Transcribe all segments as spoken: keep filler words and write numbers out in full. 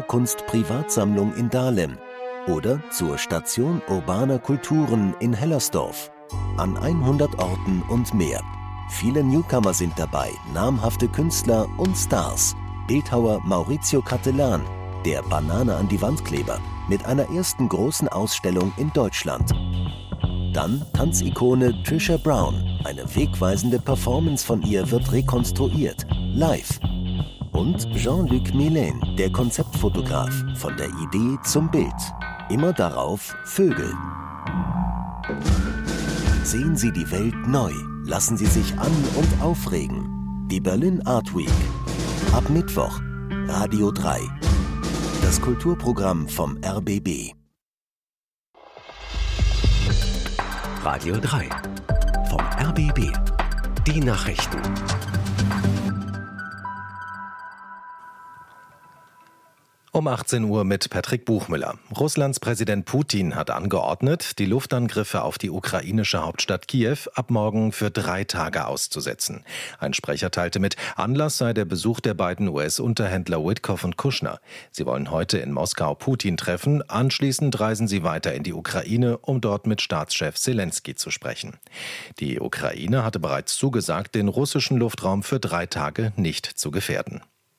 Naturkunst-Privatsammlung in Dahlem oder zur Station urbaner Kulturen in Hellersdorf. An hundert Orten und mehr. Viele Newcomer sind dabei, namhafte Künstler und Stars. Bildhauer Maurizio Cattelan, der Banane an die Wandkleber, mit einer ersten großen Ausstellung in Deutschland. Dann Tanzikone Trisha Brown. Eine wegweisende Performance von ihr wird rekonstruiert, live. Und Jean-Luc Millen, der Konzeptfotograf, von der Idee zum Bild. Immer darauf Vögel. Sehen Sie die Welt neu. Lassen Sie sich an- und aufregen. Die Berlin Art Week. Ab Mittwoch. Radio drei. Das Kulturprogramm vom R B B. Radio drei. Vom R B B. Die Nachrichten. Um achtzehn Uhr mit Patrick Buchmüller. Russlands Präsident Putin hat angeordnet, die Luftangriffe auf die ukrainische Hauptstadt Kiew ab morgen für drei Tage auszusetzen. Ein Sprecher teilte mit, Anlass sei der Besuch der beiden U S-Unterhändler Witkoff und Kushner. Sie wollen heute in Moskau Putin treffen, anschließend reisen sie weiter in die Ukraine, um dort mit Staatschef Selenskyj zu sprechen. Die Ukraine hatte bereits zugesagt, den russischen Luftraum für drei Tage nicht zu gefährden.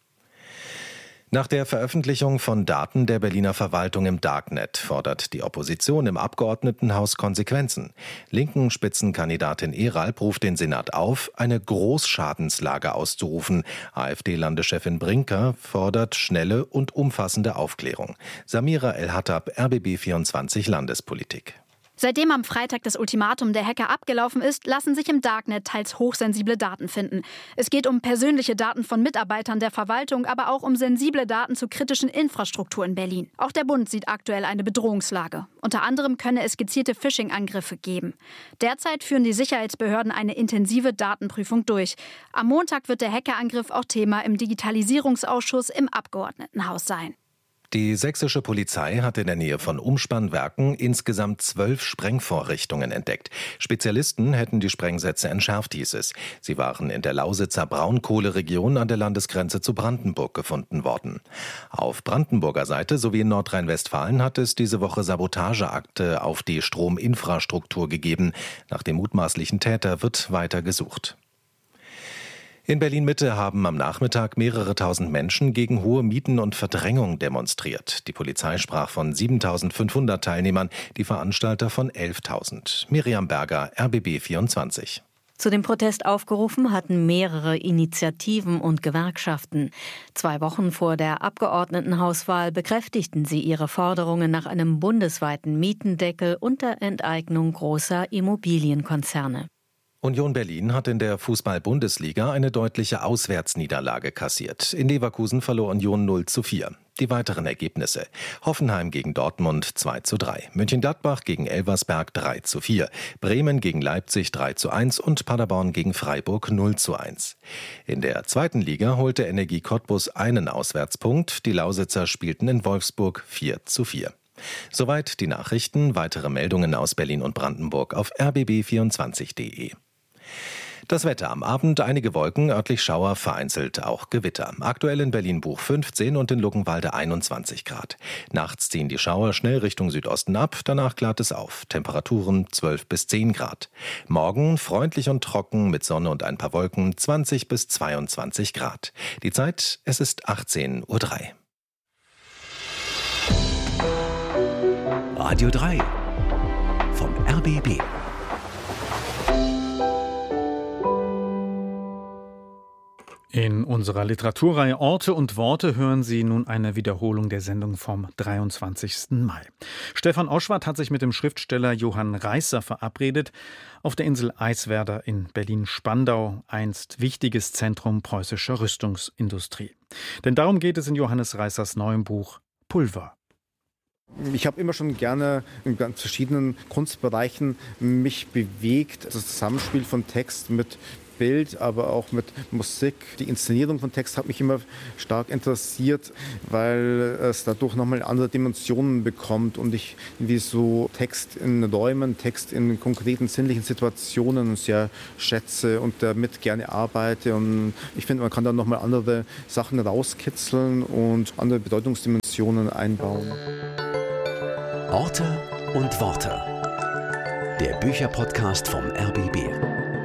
Nach der Veröffentlichung von Daten der Berliner Verwaltung im Darknet fordert die Opposition im Abgeordnetenhaus Konsequenzen. Linken Spitzenkandidatin Eralp ruft den Senat auf, eine Großschadenslage auszurufen. AfD-Landeschefin Brinker fordert schnelle und umfassende Aufklärung. Samira El-Hattab, R B B vierundzwanzig Landespolitik. Seitdem am Freitag das Ultimatum der Hacker abgelaufen ist, lassen sich im Darknet teils hochsensible Daten finden. Es geht um persönliche Daten von Mitarbeitern der Verwaltung, aber auch um sensible Daten zur kritischen Infrastruktur in Berlin. Auch der Bund sieht aktuell eine Bedrohungslage. Unter anderem könne es gezielte Phishing-Angriffe geben. Derzeit führen die Sicherheitsbehörden eine intensive Datenprüfung durch. Am Montag wird der Hackerangriff auch Thema im Digitalisierungsausschuss im Abgeordnetenhaus sein. Die sächsische Polizei hat in der Nähe von Umspannwerken insgesamt zwölf Sprengvorrichtungen entdeckt. Spezialisten hätten die Sprengsätze entschärft, hieß es. Sie waren in der Lausitzer Braunkohleregion an der Landesgrenze zu Brandenburg gefunden worden. Auf Brandenburger Seite sowie in Nordrhein-Westfalen hat es diese Woche Sabotageakte auf die Strominfrastruktur gegeben. Nach dem mutmaßlichen Täter wird weiter gesucht. In Berlin-Mitte haben am Nachmittag mehrere tausend Menschen gegen hohe Mieten und Verdrängung demonstriert. Die Polizei sprach von siebentausendfünfhundert Teilnehmern, die Veranstalter von elftausend. Miriam Berger, R B B vierundzwanzig. Zu dem Protest aufgerufen hatten mehrere Initiativen und Gewerkschaften. Zwei Wochen vor der Abgeordnetenhauswahl bekräftigten sie ihre Forderungen nach einem bundesweiten Mietendeckel und der Enteignung großer Immobilienkonzerne. Union Berlin hat in der Fußball-Bundesliga eine deutliche Auswärtsniederlage kassiert. In Leverkusen verlor Union null zu vier. Die weiteren Ergebnisse: Hoffenheim gegen Dortmund zwei zu drei, Mönchengladbach gegen Elversberg drei zu vier, Bremen gegen Leipzig drei zu eins und Paderborn gegen Freiburg null zu eins. In der zweiten Liga holte Energie Cottbus einen Auswärtspunkt. Die Lausitzer spielten in Wolfsburg vier zu vier. Soweit die Nachrichten. Weitere Meldungen aus Berlin und Brandenburg auf r b b vierundzwanzig punkt d e. Das Wetter: am Abend einige Wolken, örtlich Schauer, vereinzelt auch Gewitter. Aktuell in Berlin-Buch fünfzehn und in Luckenwalde einundzwanzig Grad. Nachts ziehen die Schauer schnell Richtung Südosten ab, danach klart es auf. Temperaturen zwölf bis zehn Grad. Morgen freundlich und trocken mit Sonne und ein paar Wolken, zwanzig bis zweiundzwanzig Grad. Die Zeit: es ist achtzehn Uhr drei. Radio drei vom R B B. In unserer Literaturreihe Orte und Worte hören Sie nun eine Wiederholung der Sendung vom dreiundzwanzigsten Mai. Stefan Oschwart hat sich mit dem Schriftsteller Johann Reißer verabredet, auf der Insel Eiswerder in Berlin-Spandau, einst wichtiges Zentrum preußischer Rüstungsindustrie. Denn darum geht es in Johannes Reißers neuem Buch Pulver. Ich habe immer schon gerne in ganz verschiedenen Kunstbereichen mich bewegt. Das Zusammenspiel von Text mit Bild, aber auch mit Musik. Die Inszenierung von Text hat mich immer stark interessiert, weil es dadurch nochmal andere Dimensionen bekommt und ich wie so Text in Räumen, Text in konkreten sinnlichen Situationen sehr schätze und damit gerne arbeite. Und ich finde, man kann da nochmal andere Sachen rauskitzeln und andere Bedeutungsdimensionen Funktionen einbauen. Orte und Worte. Der Bücherpodcast vom R B B.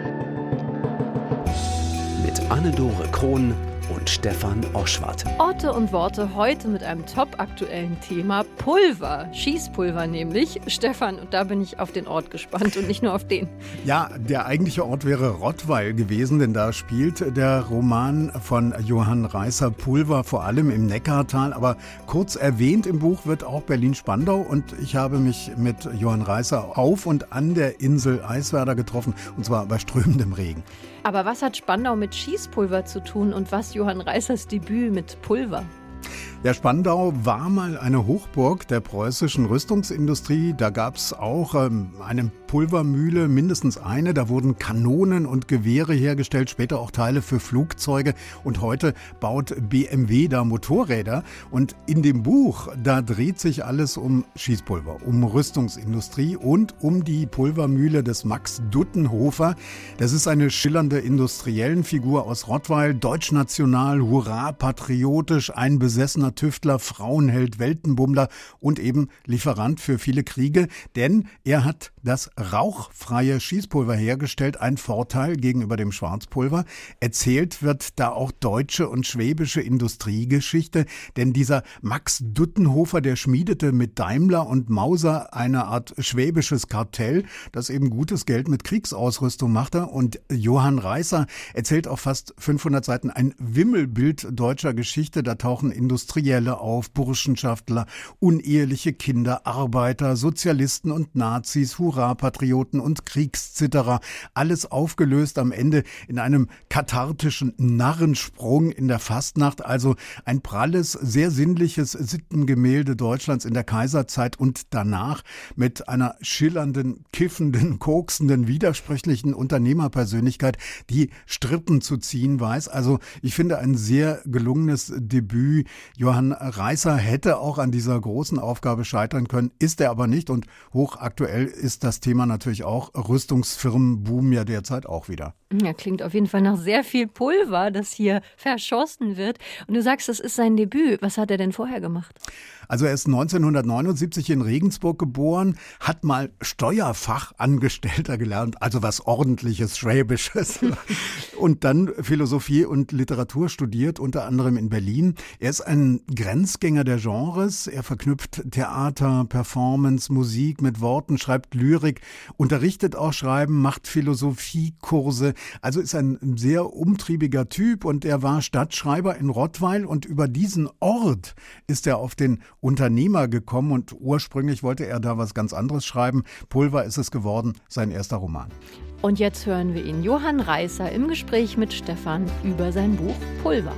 Mit Anne-Dore Krohn und Stefan Oschwart. Orte und Worte heute mit einem topaktuellen Thema: Pulver, Schießpulver nämlich. Stefan, und da bin ich auf den Ort gespannt und nicht nur auf den. Ja, der eigentliche Ort wäre Rottweil gewesen, denn da spielt der Roman von Johann Reißer Pulver vor allem im Neckartal. Aber kurz erwähnt im Buch wird auch Berlin-Spandau, und ich habe mich mit Johann Reißer auf und an der Insel Eiswerder getroffen, und zwar bei strömendem Regen. Aber was hat Spandau mit Schießpulver zu tun und was Johann Reißers Debüt mit Pulver? Ja, Spandau war mal eine Hochburg der preußischen Rüstungsindustrie. Da gab es auch ähm, eine Pulvermühle, mindestens eine. Da wurden Kanonen und Gewehre hergestellt, später auch Teile für Flugzeuge. Und heute baut B M W da Motorräder. Und in dem Buch, da dreht sich alles um Schießpulver, um Rüstungsindustrie und um die Pulvermühle des Max Duttenhofer. Das ist eine schillernde Industriellenfigur aus Rottweil, deutschnational, hurra, patriotisch, ein besessener Tüftler, Frauenheld, Weltenbummler und eben Lieferant für viele Kriege, denn er hat das rauchfreie Schießpulver hergestellt, ein Vorteil gegenüber dem Schwarzpulver. Erzählt wird da auch deutsche und schwäbische Industriegeschichte, denn dieser Max Duttenhofer, der schmiedete mit Daimler und Mauser eine Art schwäbisches Kartell, das eben gutes Geld mit Kriegsausrüstung machte, und Johann Reißer erzählt auf fast fünfhundert Seiten ein Wimmelbild deutscher Geschichte. Da tauchen Industrielle auf, Burschenschaftler, uneheliche Kinder, Arbeiter, Sozialisten und Nazis, Hurra-Patrioten und Kriegszitterer. Alles aufgelöst am Ende in einem kathartischen Narrensprung in der Fastnacht. Also ein pralles, sehr sinnliches Sittengemälde Deutschlands in der Kaiserzeit und danach mit einer schillernden, kiffenden, koksenden, widersprüchlichen Unternehmerpersönlichkeit, die Strippen zu ziehen weiß. Also ich finde ein sehr gelungenes Debüt. Johann Reißer hätte auch an dieser großen Aufgabe scheitern können, ist er aber nicht, und hochaktuell ist das Thema natürlich auch. Rüstungsfirmen boomen ja derzeit auch wieder. Ja, klingt auf jeden Fall nach sehr viel Pulver, das hier verschossen wird. Und du sagst, das ist sein Debüt. Was hat er denn vorher gemacht? Also er ist neunzehnhundertneunundsiebzig in Regensburg geboren, hat mal Steuerfachangestellter gelernt, also was Ordentliches, Schwäbisches. Und dann Philosophie und Literatur studiert, unter anderem in Berlin. Er ist ein Grenzgänger der Genres. Er verknüpft Theater, Performance, Musik mit Worten, schreibt Lyrik, unterrichtet auch Schreiben, macht Philosophiekurse. Also ist ein sehr umtriebiger Typ, und er war Stadtschreiber in Rottweil, und über diesen Ort ist er auf den Unternehmer gekommen, und ursprünglich wollte er da was ganz anderes schreiben. Pulver ist es geworden, sein erster Roman. Und jetzt hören wir ihn, Johann Reißer, im Gespräch mit Stefan über sein Buch Pulver.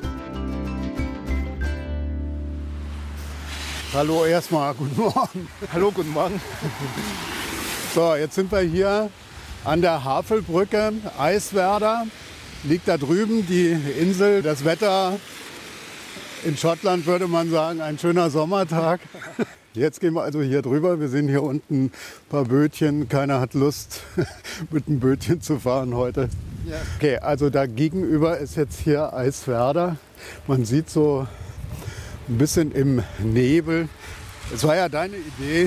Hallo erstmal, guten Morgen. Hallo, guten Morgen. So, jetzt sind wir hier an der Havelbrücke, Eiswerder. Liegt da drüben die Insel, das Wetter. In Schottland würde man sagen, ein schöner Sommertag. Jetzt gehen wir also hier drüber. Wir sehen hier unten ein paar Bötchen. Keiner hat Lust, mit einem Bötchen zu fahren heute. Ja. Okay, also da gegenüber ist jetzt hier Eiswerder. Man sieht so ein bisschen im Nebel. Es war ja deine Idee,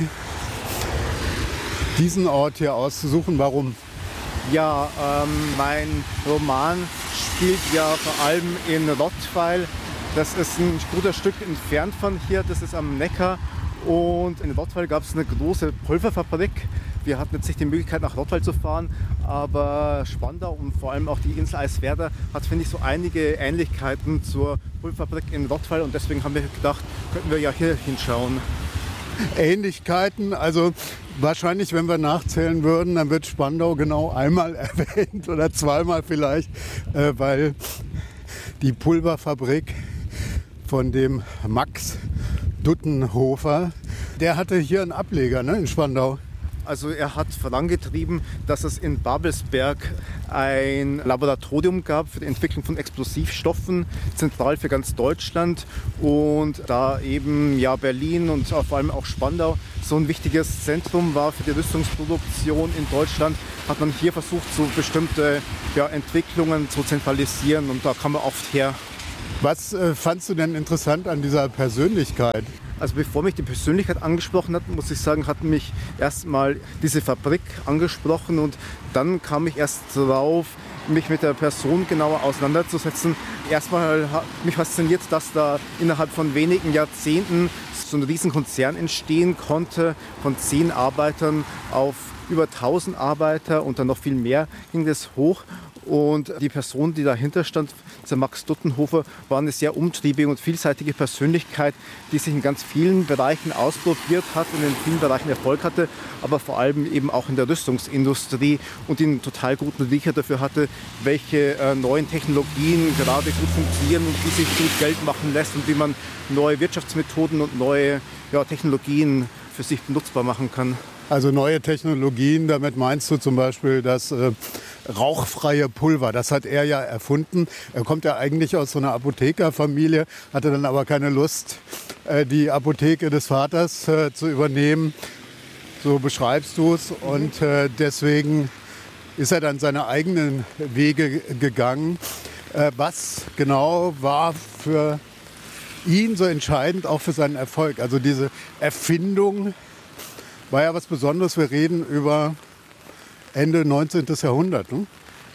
diesen Ort hier auszusuchen. Warum? Ja, ähm, mein Roman spielt ja vor allem in Rottweil. Das ist ein gutes Stück entfernt von hier, das ist am Neckar. Und in Rottweil gab es eine große Pulverfabrik. Wir hatten jetzt nicht die Möglichkeit, nach Rottweil zu fahren, aber Spandau und vor allem auch die Insel Eiswerder hat, finde ich, so einige Ähnlichkeiten zur Pulverfabrik in Rottweil. Und deswegen haben wir gedacht, könnten wir ja hier hinschauen. Ähnlichkeiten, also wahrscheinlich, wenn wir nachzählen würden, dann wird Spandau genau einmal erwähnt oder zweimal vielleicht, äh, weil die Pulverfabrik von dem Max Duttenhofer, der hatte hier einen Ableger, ne, in Spandau. Also er hat vorangetrieben, dass es in Babelsberg ein Laboratorium gab für die Entwicklung von Explosivstoffen, zentral für ganz Deutschland. Und da eben ja Berlin und vor allem auch Spandau so ein wichtiges Zentrum war für die Rüstungsproduktion in Deutschland, hat man hier versucht, so bestimmte ja, Entwicklungen zu zentralisieren, und da kam man oft her. Was äh, fandst du denn interessant an dieser Persönlichkeit? Also bevor mich die Persönlichkeit angesprochen hat, muss ich sagen, hat mich erstmal diese Fabrik angesprochen und dann kam ich erst drauf, mich mit der Person genauer auseinanderzusetzen. Erstmal hat mich fasziniert, dass da innerhalb von wenigen Jahrzehnten so ein Riesenkonzern entstehen konnte, von zehn Arbeitern auf über tausend Arbeiter und dann noch viel mehr ging das hoch. Und die Person, die dahinter stand, der Max Duttenhofer, war eine sehr umtriebige und vielseitige Persönlichkeit, die sich in ganz vielen Bereichen ausprobiert hat und in vielen Bereichen Erfolg hatte, aber vor allem eben auch in der Rüstungsindustrie und einen total guten Riecher dafür hatte, welche äh, neuen Technologien gerade gut funktionieren und wie sich gut Geld machen lässt und wie man neue Wirtschaftsmethoden und neue ja, Technologien für sich nutzbar machen kann. Also neue Technologien, damit meinst du zum Beispiel das äh, rauchfreie Pulver. Das hat er ja erfunden. Er kommt ja eigentlich aus so einer Apothekerfamilie, hatte dann aber keine Lust, äh, die Apotheke des Vaters äh, zu übernehmen. So beschreibst du es. Und äh, deswegen ist er dann seine eigenen Wege gegangen. Äh, was genau war für ihn so entscheidend, auch für seinen Erfolg? Also diese Erfindung war ja was Besonderes. Wir reden über Ende neunzehnten. Jahrhundert. Ne?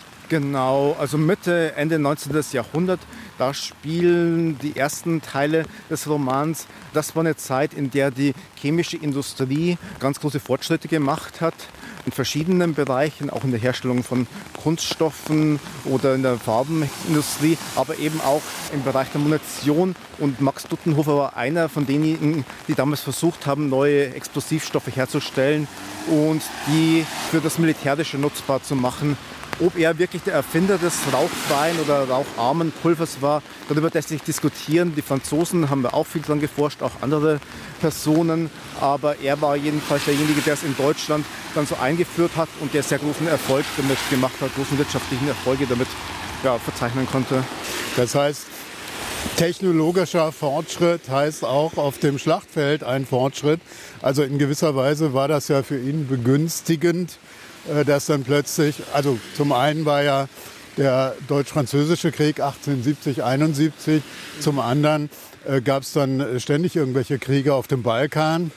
Genau, also Mitte, Ende neunzehnten. Jahrhundert, da spielen die ersten Teile des Romans. Das war eine Zeit, in der die chemische Industrie ganz große Fortschritte gemacht hat. In verschiedenen Bereichen, auch in der Herstellung von Kunststoffen oder in der Farbenindustrie, aber eben auch im Bereich der Munition. Und Max Duttenhofer war einer von denjenigen, die damals versucht haben, neue Explosivstoffe herzustellen und die für das Militärische nutzbar zu machen. Ob er wirklich der Erfinder des rauchfreien oder raucharmen Pulvers war, darüber lässt sich diskutieren. Die Franzosen haben da auch viel dran geforscht, auch andere Personen. Aber er war jedenfalls derjenige, der es in Deutschland dann so eingeführt hat und der sehr großen Erfolg damit gemacht hat, großen wirtschaftlichen Erfolge damit ja, verzeichnen konnte. Das heißt, technologischer Fortschritt heißt auch auf dem Schlachtfeld ein Fortschritt. Also in gewisser Weise war das ja für ihn begünstigend, dass dann plötzlich, also zum einen war ja der Deutsch-Französische Krieg achtzehnhundertsiebzig, einundsiebzig, zum anderen äh, gab es dann ständig irgendwelche Kriege auf dem Balkan,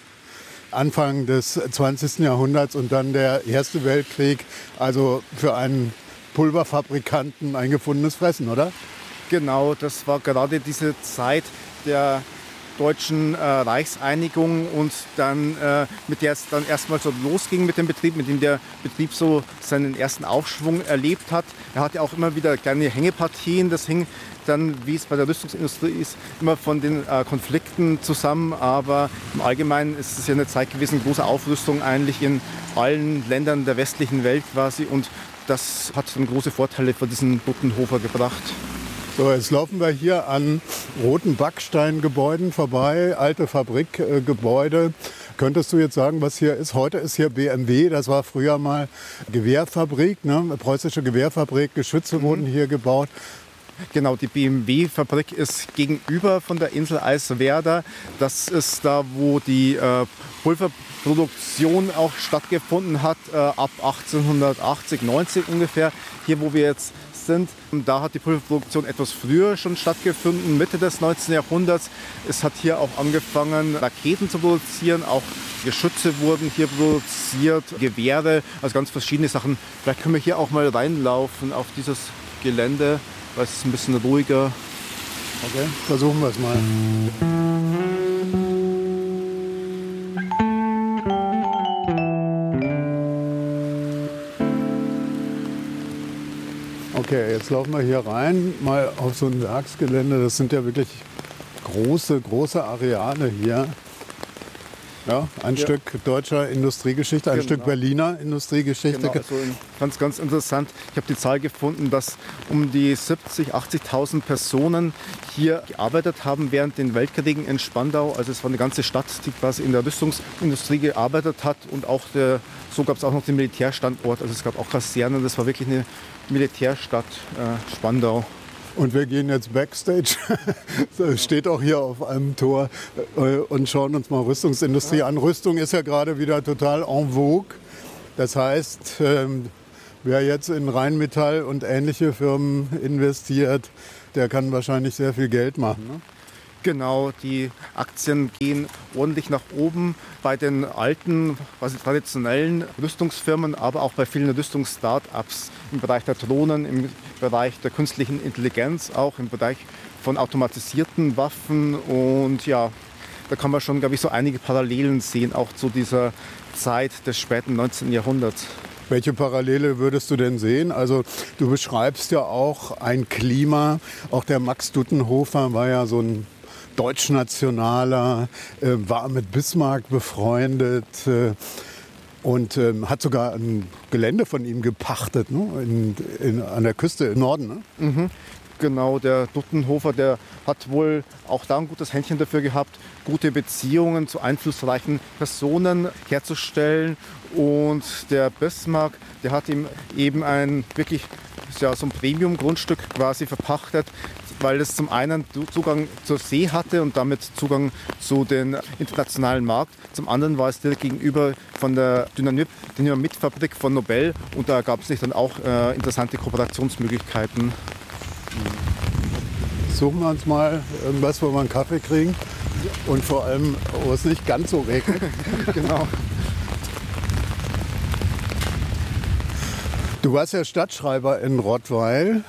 Anfang des zwanzigsten. Jahrhunderts und dann der Erste Weltkrieg, also für einen Pulverfabrikanten ein gefundenes Fressen, oder? Genau, das war gerade diese Zeit der deutschen äh, Reichseinigung und dann äh, mit der es dann erstmal so losging mit dem Betrieb, mit dem der Betrieb so seinen ersten Aufschwung erlebt hat. Er hatte auch immer wieder kleine Hängepartien, das hing dann, wie es bei der Rüstungsindustrie ist, immer von den äh, Konflikten zusammen, aber im Allgemeinen ist es ja eine Zeit gewesen, große Aufrüstung eigentlich in allen Ländern der westlichen Welt quasi und das hat dann große Vorteile für diesen Duttenhofer gebracht. So, jetzt laufen wir hier an roten Backsteingebäuden vorbei, alte Fabrikgebäude. Könntest du jetzt sagen, was hier ist? Heute ist hier B M W, das war früher mal Gewehrfabrik, ne? Eine preußische Gewehrfabrik, Geschütze mhm. wurden hier gebaut. Genau, die B M W-Fabrik ist gegenüber von der Insel Eiswerder. Das ist da, wo die äh, Pulverproduktion auch stattgefunden hat, äh, ab achtzehnhundertachtzig, neunzig ungefähr. Hier, wo wir jetzt sind, da hat die Pulverproduktion etwas früher schon stattgefunden, Mitte des neunzehnten. Jahrhunderts. Es hat hier auch angefangen, Raketen zu produzieren, auch Geschütze wurden hier produziert, Gewehre, also ganz verschiedene Sachen. Vielleicht können wir hier auch mal reinlaufen auf dieses Gelände, weil es ist ein bisschen ruhiger. Okay, versuchen wir es mal. Okay, jetzt laufen wir hier rein, mal auf so ein Werksgelände. Das sind ja wirklich große, große Areale hier. Ja, ein ja. Stück deutscher Industriegeschichte, ein genau. Stück Berliner Industriegeschichte. Genau, also ganz, ganz interessant. Ich habe die Zahl gefunden, dass um die siebzigtausend, achtzigtausend Personen hier gearbeitet haben während den Weltkriegen in Spandau. Also es war eine ganze Stadt, die quasi in der Rüstungsindustrie gearbeitet hat. Und auch der, so gab es auch noch den Militärstandort. Also es gab auch Kasernen. Das war wirklich eine Militärstadt äh, Spandau. Und wir gehen jetzt Backstage, das steht auch hier auf einem Tor, und schauen uns mal Rüstungsindustrie an. Rüstung ist ja gerade wieder total en vogue. Das heißt, wer jetzt in Rheinmetall und ähnliche Firmen investiert, der kann wahrscheinlich sehr viel Geld machen, ne? Genau, die Aktien gehen ordentlich nach oben bei den alten, quasi traditionellen Rüstungsfirmen, aber auch bei vielen Rüstungs-Start-ups im Bereich der Drohnen, im Bereich der künstlichen Intelligenz, auch im Bereich von automatisierten Waffen. Und ja, da kann man schon, glaube ich, so einige Parallelen sehen, auch zu dieser Zeit des späten neunzehnten Jahrhunderts. Welche Parallele würdest du denn sehen? Also du beschreibst ja auch ein Klima, auch der Max Duttenhofer war ja so ein Deutschnationaler, äh, war mit Bismarck befreundet äh, und äh, hat sogar ein Gelände von ihm gepachtet, ne? in, in, an der Küste im Norden. Ne? Mhm. Genau, der Duttenhofer, der hat wohl auch da ein gutes Händchen dafür gehabt, gute Beziehungen zu einflussreichen Personen herzustellen. Und der Bismarck, der hat ihm eben ein wirklich ja, so ein Premium-Grundstück quasi verpachtet, weil es zum einen Zugang zur See hatte und damit Zugang zu den internationalen Markt. Zum anderen war es direkt gegenüber von der Dynamit, Dynamitfabrik von Nobel und da gab es sich dann auch äh, interessante Kooperationsmöglichkeiten. Suchen wir uns mal irgendwas, wo wir einen Kaffee kriegen und vor allem, wo es nicht ganz so regnet. Genau. Du warst ja Stadtschreiber in Rottweil,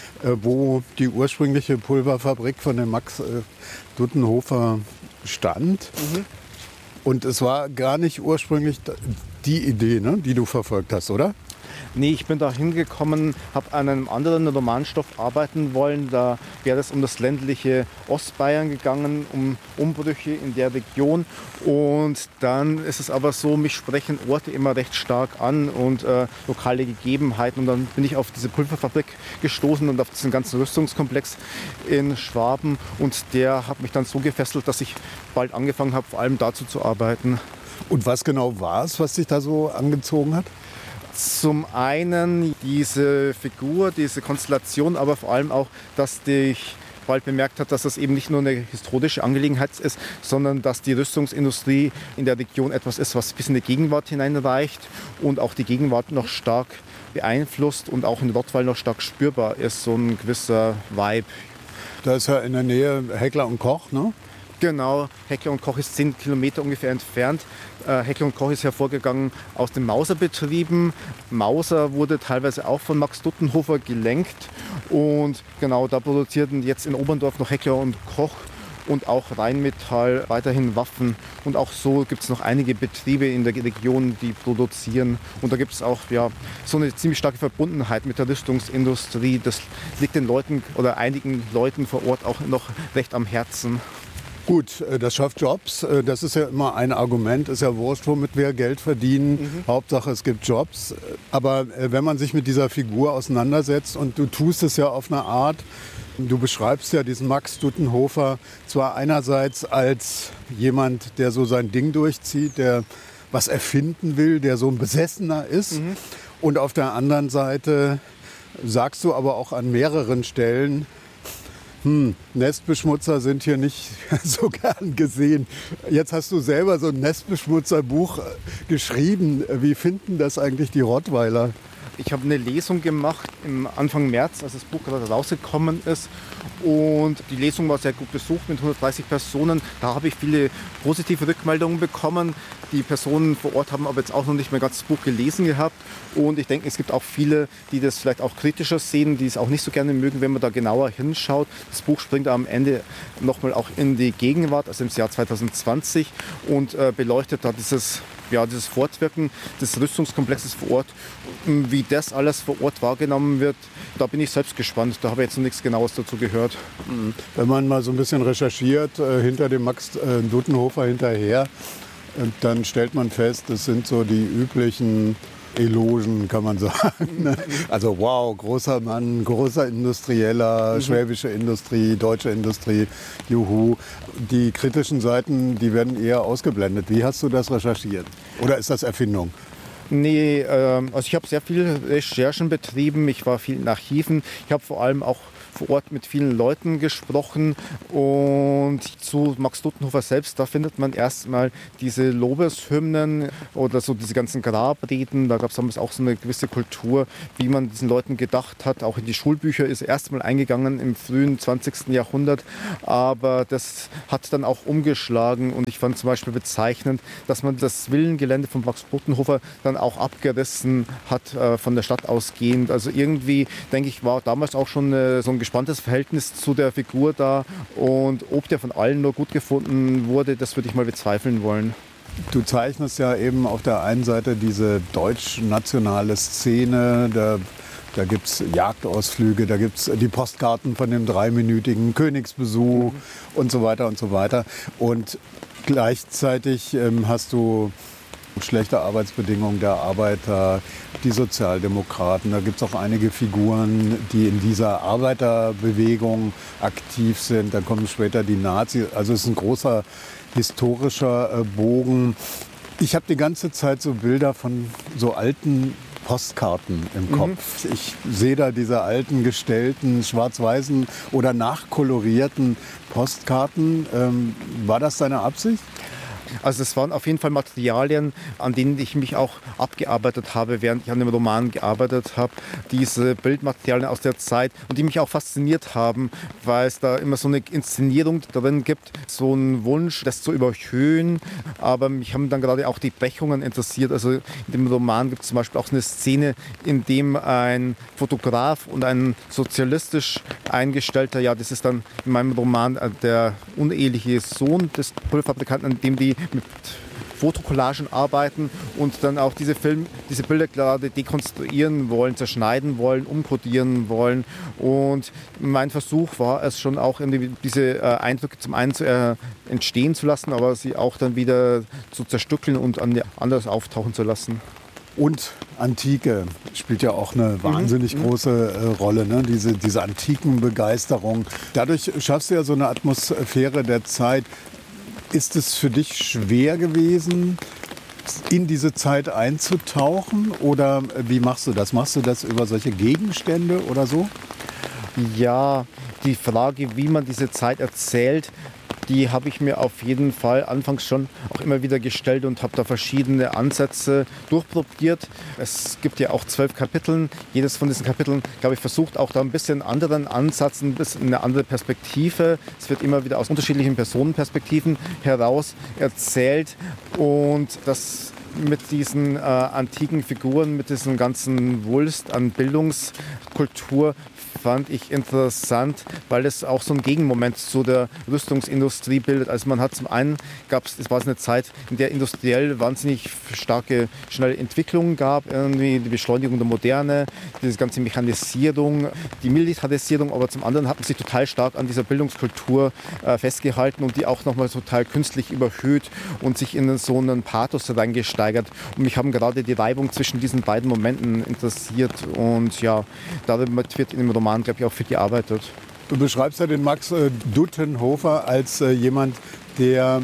wo die ursprüngliche Pulverfabrik von dem Max Duttenhofer stand. Mhm. Und es war gar nicht ursprünglich die Idee, ne, die du verfolgt hast, oder? Nee, ich bin da hingekommen, habe an einem anderen Romanstoff arbeiten wollen. Da wäre es um das ländliche Ostbayern gegangen, um Umbrüche in der Region. Und dann ist es aber so, mich sprechen Orte immer recht stark an und äh, lokale Gegebenheiten. Und dann bin ich auf diese Pulverfabrik gestoßen und auf diesen ganzen Rüstungskomplex in Schwaben. Und der hat mich dann so gefesselt, dass ich bald angefangen habe, vor allem dazu zu arbeiten. Und was genau war es, was dich da so angezogen hat? Zum einen diese Figur, diese Konstellation, aber vor allem auch, dass ich bald bemerkt habe, dass das eben nicht nur eine historische Angelegenheit ist, sondern dass die Rüstungsindustrie in der Region etwas ist, was bis in die Gegenwart hineinreicht und auch die Gegenwart noch stark beeinflusst und auch in Rottweil noch stark spürbar ist, so ein gewisser Vibe. Da ist ja in der Nähe Heckler und Koch, ne? Genau, Heckler und Koch ist zehn Kilometer ungefähr entfernt. Äh, Heckler und Koch ist hervorgegangen aus den Mauser-Betrieben. Mauser wurde teilweise auch von Max Duttenhofer gelenkt. Und genau, da produzierten jetzt in Oberndorf noch Heckler und Koch und auch Rheinmetall weiterhin Waffen. Und auch so gibt es noch einige Betriebe in der Region, die produzieren. Und da gibt es auch ja, so eine ziemlich starke Verbundenheit mit der Rüstungsindustrie. Das liegt den Leuten oder einigen Leuten vor Ort auch noch recht am Herzen. Gut, das schafft Jobs. Das ist ja immer ein Argument. Ist ja wurscht, womit wir Geld verdienen. Mhm. Hauptsache, es gibt Jobs. Aber wenn man sich mit dieser Figur auseinandersetzt und du tust es ja auf eine Art, du beschreibst ja diesen Max Duttenhofer zwar einerseits als jemand, der so sein Ding durchzieht, der was erfinden will, der so ein Besessener ist. Mhm. Und auf der anderen Seite sagst du aber auch an mehreren Stellen, Hm, Nestbeschmutzer sind hier nicht so gern gesehen. Jetzt hast du selber so ein Nestbeschmutzerbuch geschrieben. Wie finden das eigentlich die Rottweiler? Ich habe eine Lesung gemacht im Anfang März, als das Buch gerade rausgekommen ist. Und die Lesung war sehr gut besucht mit hundertdreißig Personen. Da habe ich viele positive Rückmeldungen bekommen. Die Personen vor Ort haben aber jetzt auch noch nicht mehr ganz das Buch gelesen gehabt. Und ich denke, es gibt auch viele, die das vielleicht auch kritischer sehen, die es auch nicht so gerne mögen, wenn man da genauer hinschaut. Das Buch springt am Ende nochmal auch in die Gegenwart, also ins Jahr zweitausendzwanzig und äh, beleuchtet da dieses, ja, dieses Fortwirken des Rüstungskomplexes vor Ort. Wie das alles vor Ort wahrgenommen wird, da bin ich selbst gespannt. Da habe ich jetzt noch nichts Genaues dazu gehört. Wenn man mal so ein bisschen recherchiert, äh, hinter dem Max äh, Duttenhofer hinterher, äh, dann stellt man fest, das sind so die üblichen Elogen, kann man sagen. Also wow, großer Mann, großer Industrieller, mhm. schwäbische Industrie, deutsche Industrie, juhu. Die kritischen Seiten, die werden eher ausgeblendet. Wie hast du das recherchiert? Oder ist das Erfindung? Nee, äh, also ich habe sehr viele Recherchen betrieben. Ich war viel in Archiven. Ich habe vor allem auch vor Ort mit vielen Leuten gesprochen. Und zu Max Duttenhofer selbst, da findet man erstmal diese Lobeshymnen oder so diese ganzen Grabreden. Da gab es damals auch so eine gewisse Kultur, wie man diesen Leuten gedacht hat. Auch in die Schulbücher ist erstmal eingegangen im frühen zwanzigsten Jahrhundert. Aber das hat dann auch umgeschlagen. Und ich fand zum Beispiel bezeichnend, dass man das Villengelände von Max Duttenhofer dann auch abgerissen hat, äh, von der Stadt ausgehend. Also irgendwie, denke ich, war damals auch schon äh, so ein gespanntes Verhältnis zu der Figur da. Und ob der von allen nur gut gefunden wurde, das würde ich mal bezweifeln wollen. Du zeichnest ja eben auf der einen Seite diese deutsch-nationale Szene, da, da gibt es Jagdausflüge, da gibt es die Postkarten von dem dreiminütigen Königsbesuch mhm. und so weiter und so weiter. Und gleichzeitig ähm, hast du schlechte Arbeitsbedingungen der Arbeiter, die Sozialdemokraten. Da gibt es auch einige Figuren, die in dieser Arbeiterbewegung aktiv sind. Dann kommen später die Nazis. Also es ist ein großer historischer Bogen. Ich habe die ganze Zeit so Bilder von so alten Postkarten im Kopf. Mhm. Ich sehe da diese alten, gestellten, schwarz-weißen oder nachkolorierten Postkarten. Ähm, war das deine Absicht? Also es waren auf jeden Fall Materialien, an denen ich mich auch abgearbeitet habe, während ich an dem Roman gearbeitet habe. Diese Bildmaterialien aus der Zeit und die mich auch fasziniert haben, weil es da immer so eine Inszenierung drin gibt, so einen Wunsch, das zu überhöhen. Aber mich haben dann gerade auch die Brechungen interessiert. Also in dem Roman gibt es zum Beispiel auch eine Szene, in dem ein Fotograf und ein sozialistisch eingestellter, ja, das ist dann in meinem Roman der uneheliche Sohn des Pulverfabrikanten, an dem die mit Fotocollagen arbeiten und dann auch diese, Film, diese Bilder gerade dekonstruieren wollen, zerschneiden wollen, umkodieren wollen. Und mein Versuch war es schon auch, diese äh, Eindrücke zum einen zu, äh, entstehen zu lassen, aber sie auch dann wieder zu zerstückeln und anders auftauchen zu lassen. Und Antike spielt ja auch eine wahnsinnig mhm. große äh, Rolle, ne? diese, diese Antikenbegeisterung. Dadurch schaffst du ja so eine Atmosphäre der Zeit. Ist es für dich schwer gewesen, in diese Zeit einzutauchen? Oder wie machst du das? Machst du das über solche Gegenstände oder so? Ja, die Frage, wie man diese Zeit erzählt, die habe ich mir auf jeden Fall anfangs schon auch immer wieder gestellt und habe da verschiedene Ansätze durchprobiert. Es gibt ja auch zwölf Kapitel. Jedes von diesen Kapiteln, glaube ich, versucht auch da ein bisschen einen anderen Ansatz, ein bisschen eine andere Perspektive. Es wird immer wieder aus unterschiedlichen Personenperspektiven heraus erzählt und das mit diesen äh, antiken Figuren, mit diesem ganzen Wulst an Bildungskultur fand ich interessant, weil es auch so einen Gegenmoment zu der Rüstungsindustrie bildet. Also man hat zum einen, gab es, es war eine Zeit, in der industriell wahnsinnig starke, schnelle Entwicklungen gab, irgendwie die Beschleunigung der Moderne, diese ganze Mechanisierung, die Militarisierung, aber zum anderen hat man sich total stark an dieser Bildungskultur äh, festgehalten und die auch nochmal total künstlich überhöht und sich in so einen Pathos reingesteigert. Und mich haben gerade die Reibung zwischen diesen beiden Momenten interessiert und ja, damit wird in dem Roman, glaube ich, auch viel gearbeitet. Du beschreibst ja den Max äh, Duttenhofer als äh, jemand, der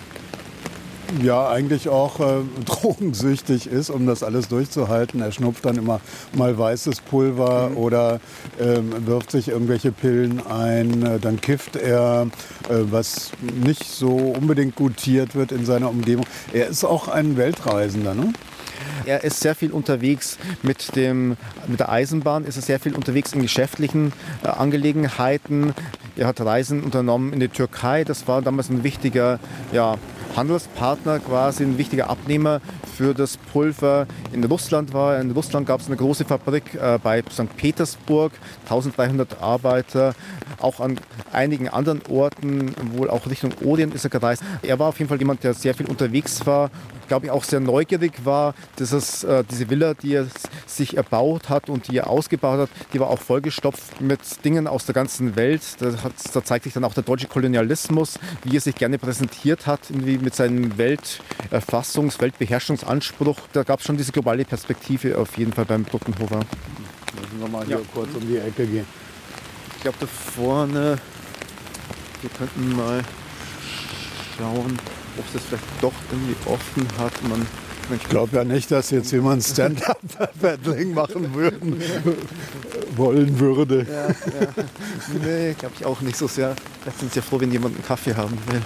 ja eigentlich auch äh, drogensüchtig ist, um das alles durchzuhalten. Er schnupft dann immer mal weißes Pulver mhm. oder ähm, wirft sich irgendwelche Pillen ein. Äh, dann kifft er, äh, was nicht so unbedingt gutiert wird in seiner Umgebung. Er ist auch ein Weltreisender, ne? Er ist sehr viel unterwegs mit, dem, mit der Eisenbahn, ist er sehr viel unterwegs in geschäftlichen äh, Angelegenheiten. Er hat Reisen unternommen in die Türkei. Das war damals ein wichtiger ja, Handelspartner, quasi ein wichtiger Abnehmer für das Pulver. In Russland war er. In Russland gab es eine große Fabrik äh, bei Sankt Petersburg, dreizehnhundert Arbeiter. Auch an einigen anderen Orten, wohl auch Richtung Orient ist er gereist. Er war auf jeden Fall jemand, der sehr viel unterwegs war, glaube ich auch sehr neugierig war. Das ist, äh, diese Villa, die er sich erbaut hat und die er ausgebaut hat, die war auch vollgestopft mit Dingen aus der ganzen Welt. Da, hat, da zeigt sich dann auch der deutsche Kolonialismus, wie er sich gerne präsentiert hat, irgendwie mit seinem Welterfassungs-, Weltbeherrschungsanspruch. Da gab es schon diese globale Perspektive auf jeden Fall beim Duttenhofer. Müssen wir mal hier ja. kurz um die Ecke gehen. Ich glaube, da vorne, wir könnten mal schauen, ob es das vielleicht doch irgendwie offen hat. Man Ich glaube ja nicht, dass jetzt jemand Stand-Up-Paddling machen würden, wollen würde. Ja, ja. Nee, glaube ich auch nicht so sehr. Vielleicht sind sie ja froh, wenn jemand einen Kaffee haben will.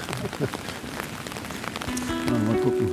Mal gucken.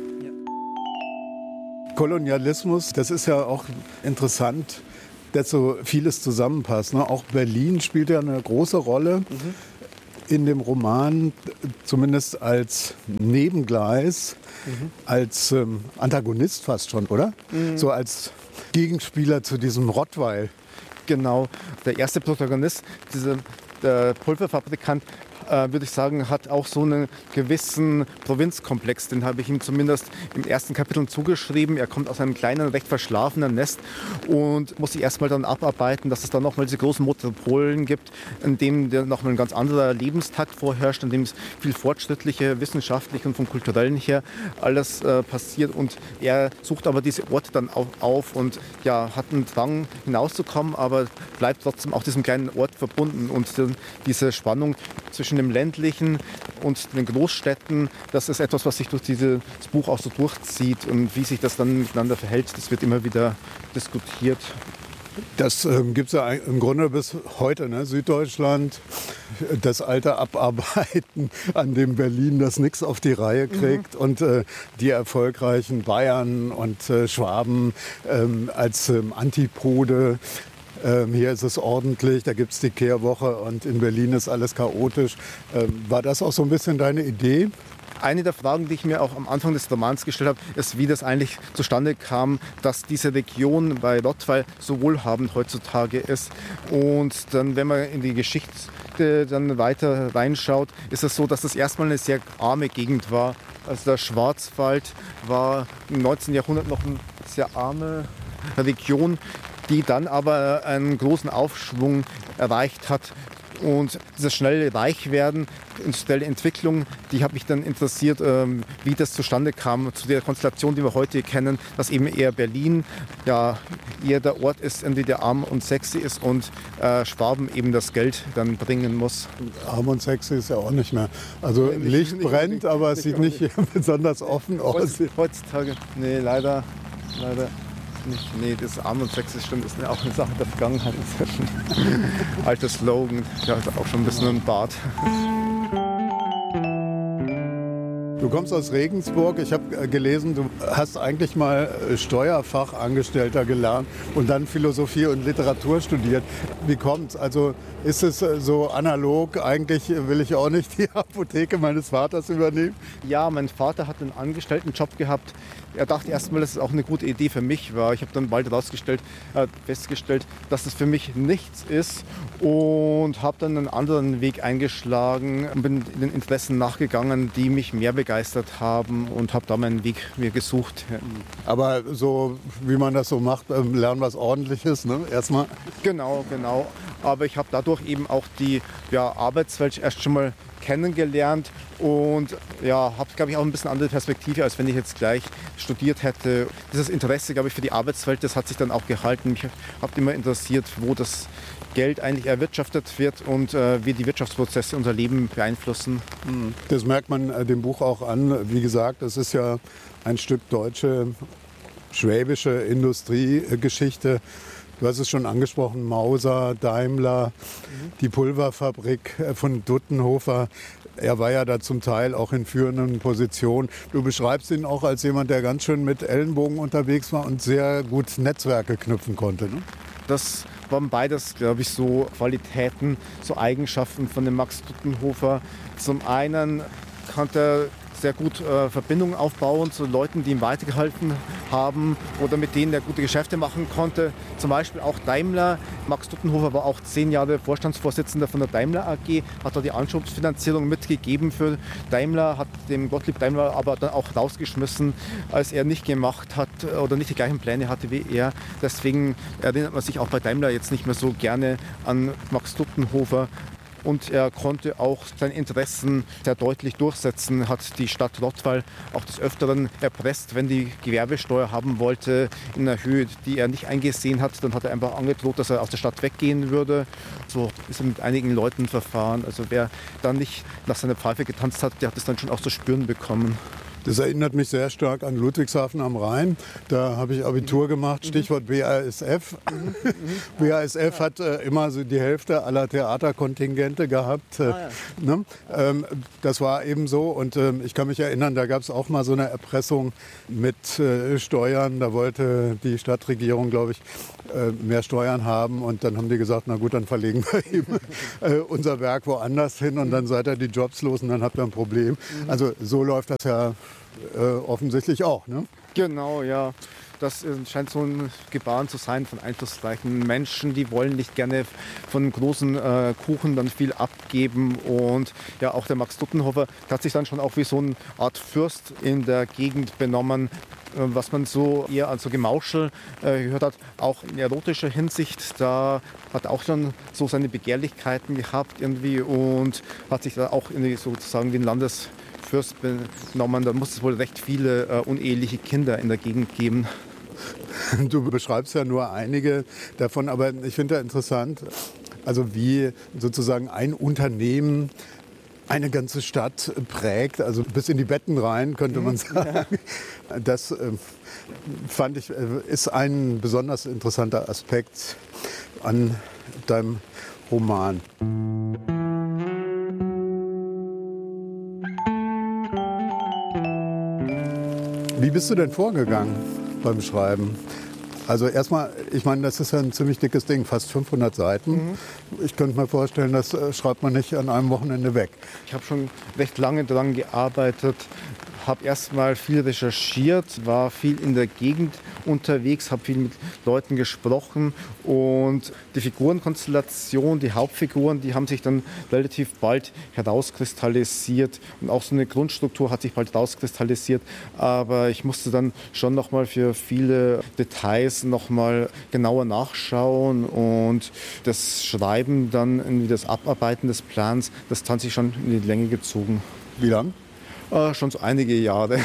Kolonialismus, das ist ja auch interessant, dass so vieles zusammenpasst. Ne? Auch Berlin spielt ja eine große Rolle. Mhm. In dem Roman, zumindest als Nebengleis, mhm. als ähm, Antagonist fast schon, oder? Mhm. So als Gegenspieler zu diesem Rottweil. Genau, der erste Protagonist, dieser, der Pulverfabrikant, äh, würde ich sagen, hat auch so einen gewissen Provinzkomplex. Den habe ich ihm zumindest im ersten Kapitel zugeschrieben. Er kommt aus einem kleinen, recht verschlafenen Nest und muss sich erstmal dann abarbeiten, dass es dann nochmal diese großen Metropolen gibt, in denen nochmal ein ganz anderer Lebenstakt vorherrscht, in dem es viel fortschrittliche, wissenschaftlich und vom Kulturellen her alles äh, passiert. Und er sucht aber diese Orte dann auch auf und ja, hat einen Drang hinauszukommen, aber bleibt trotzdem auch diesem kleinen Ort verbunden. Und äh, diese Spannung zwischen dem ländlichen und den Großstädten, das ist etwas, was sich durch dieses Buch auch so durchzieht. Und wie sich das dann miteinander verhält, das wird immer wieder diskutiert. Das ähm, gibt es ja im Grunde bis heute, ne? Süddeutschland, das alte Abarbeiten, an dem Berlin das nichts auf die Reihe kriegt. Mhm. Und äh, die erfolgreichen Bayern und äh, Schwaben ähm, als ähm, Antipode. Ähm, hier ist es ordentlich, da gibt es die Kehrwoche und in Berlin ist alles chaotisch. Ähm, war das auch so ein bisschen deine Idee? Eine der Fragen, die ich mir auch am Anfang des Romans gestellt habe, ist, wie das eigentlich zustande kam, dass diese Region bei Rottweil so wohlhabend heutzutage ist. Und dann, wenn man in die Geschichte dann weiter reinschaut, ist es so, dass das erstmal eine sehr arme Gegend war. Also der Schwarzwald war im neunzehnten Jahrhundert noch eine sehr arme Region, die dann aber einen großen Aufschwung erreicht hat. Und dieses schnelle Reichwerden, industrielle Entwicklung, die hat mich dann interessiert, ähm, wie das zustande kam, zu der Konstellation, die wir heute kennen, dass eben eher Berlin ja eher der Ort ist, in dem der arm und sexy ist und äh, Schwaben eben das Geld dann bringen muss. Arm und sexy ist ja auch nicht mehr. Also nee, Licht nicht, brennt, nicht, aber es sieht nicht, nicht besonders offen aus. Heutzutage, nee, leider, leider. Nicht. Nee, das Arm und Sex ist, stimmt, ist auch eine Sache der Vergangenheit. Das ist ja schon ein alter Slogan. Ja, hat auch schon ein bisschen einen Bart. Du kommst aus Regensburg. Ich habe gelesen, du hast eigentlich mal Steuerfachangestellter gelernt und dann Philosophie und Literatur studiert. Wie kommt's? Also ist es so analog? Eigentlich will ich auch nicht die Apotheke meines Vaters übernehmen. Ja, mein Vater hat einen Angestelltenjob gehabt. Er dachte erstmal, dass es auch eine gute Idee für mich war. Ich habe dann bald rausgestellt, äh, festgestellt, dass es für mich nichts ist und habe dann einen anderen Weg eingeschlagen und bin den Interessen nachgegangen, die mich mehr begeistert haben und habe da meinen Weg mir gesucht. Aber so wie man das so macht, lernen was Ordentliches, ne? Erstmal. Genau, genau. Aber ich habe dadurch eben auch die ja, Arbeitswelt erst schon mal kennengelernt und ja, habe, glaube ich, auch ein bisschen andere Perspektive, als wenn ich jetzt gleich studiert hätte. Dieses Interesse, glaube ich, für die Arbeitswelt, das hat sich dann auch gehalten. Mich hat immer interessiert, wo das Geld eigentlich erwirtschaftet wird und äh, wie die Wirtschaftsprozesse unser Leben beeinflussen. Das merkt man äh, dem Buch auch an. Wie gesagt, es ist ja ein Stück deutsche, schwäbische Industriegeschichte. Du hast es schon angesprochen, Mauser, Daimler, mhm. die Pulverfabrik von Duttenhofer. Er war ja da zum Teil auch in führenden Positionen. Du beschreibst ihn auch als jemand, der ganz schön mit Ellenbogen unterwegs war und sehr gut Netzwerke knüpfen konnte. Ne? Das waren beides, glaube ich, so Qualitäten, so Eigenschaften von dem Max Duttenhofer. Zum einen konnte er sehr gut äh, Verbindungen aufbauen zu Leuten, die ihm weitergeholfen haben oder mit denen er gute Geschäfte machen konnte. Zum Beispiel auch Daimler. Max Duttenhofer war auch zehn Jahre Vorstandsvorsitzender von der Daimler A G, hat da die Anschubsfinanzierung mitgegeben für Daimler, hat dem Gottlieb Daimler aber dann auch rausgeschmissen, als er nicht gemacht hat oder nicht die gleichen Pläne hatte wie er. Deswegen erinnert man sich auch bei Daimler jetzt nicht mehr so gerne an Max Duttenhofer. Und er konnte auch seine Interessen sehr deutlich durchsetzen, hat die Stadt Rottweil auch des Öfteren erpresst, wenn die Gewerbesteuer haben wollte in einer Höhe, die er nicht eingesehen hat. Dann hat er einfach angedroht, dass er aus der Stadt weggehen würde. So ist er mit einigen Leuten verfahren. Also wer dann nicht nach seiner Pfeife getanzt hat, der hat es dann schon auch zu spüren bekommen. Das erinnert mich sehr stark an Ludwigshafen am Rhein. Da habe ich Abitur gemacht, Stichwort B A S F. B A S F hat äh, immer so die Hälfte aller Theaterkontingente gehabt. Äh, ah, ja. ne? ähm, das war eben so. Und äh, ich kann mich erinnern, da gab es auch mal so eine Erpressung mit äh, Steuern. Da wollte die Stadtregierung, glaube ich, äh, mehr Steuern haben. Und dann haben die gesagt, na gut, dann verlegen wir eben äh, unser Werk woanders hin. Und dann seid ihr die Jobs los und dann habt ihr ein Problem. Also so läuft das ja äh, offensichtlich auch, ne? Genau, ja. Das scheint so ein Gebaren zu sein von einflussreichen Menschen, die wollen nicht gerne von großen äh, Kuchen dann viel abgeben. Und ja, auch der Max Duttenhofer hat sich dann schon auch wie so eine Art Fürst in der Gegend benommen, äh, was man so eher an so Gemauschel äh, gehört hat. Auch in erotischer Hinsicht, da hat auch schon so seine Begehrlichkeiten gehabt irgendwie und hat sich da auch irgendwie sozusagen wie ein Landes Fürst benommen. Da muss es wohl recht viele äh, uneheliche Kinder in der Gegend geben. Du beschreibst ja nur einige davon, aber ich finde ja interessant, also wie sozusagen ein Unternehmen eine ganze Stadt prägt, also bis in die Betten rein, könnte man sagen. Das äh, fand ich, äh, ist ein besonders interessanter Aspekt an deinem Roman. Wie bist du denn vorgegangen beim Schreiben? Also erstmal, ich meine, das ist ja ein ziemlich dickes Ding, fast fünfhundert Seiten. Mhm. Ich könnte mir vorstellen, das schreibt man nicht an einem Wochenende weg. Ich habe schon recht lange daran gearbeitet, habe erstmal viel recherchiert, war viel in der Gegend unterwegs, habe viel mit Leuten gesprochen und die Figurenkonstellation, die Hauptfiguren, die haben sich dann relativ bald herauskristallisiert und auch so eine Grundstruktur hat sich bald herauskristallisiert, aber ich musste dann schon nochmal für viele Details nochmal genauer nachschauen und das Schreiben dann, irgendwie das Abarbeiten des Plans, das hat sich schon in die Länge gezogen. Wie lang? Äh, schon so einige Jahre.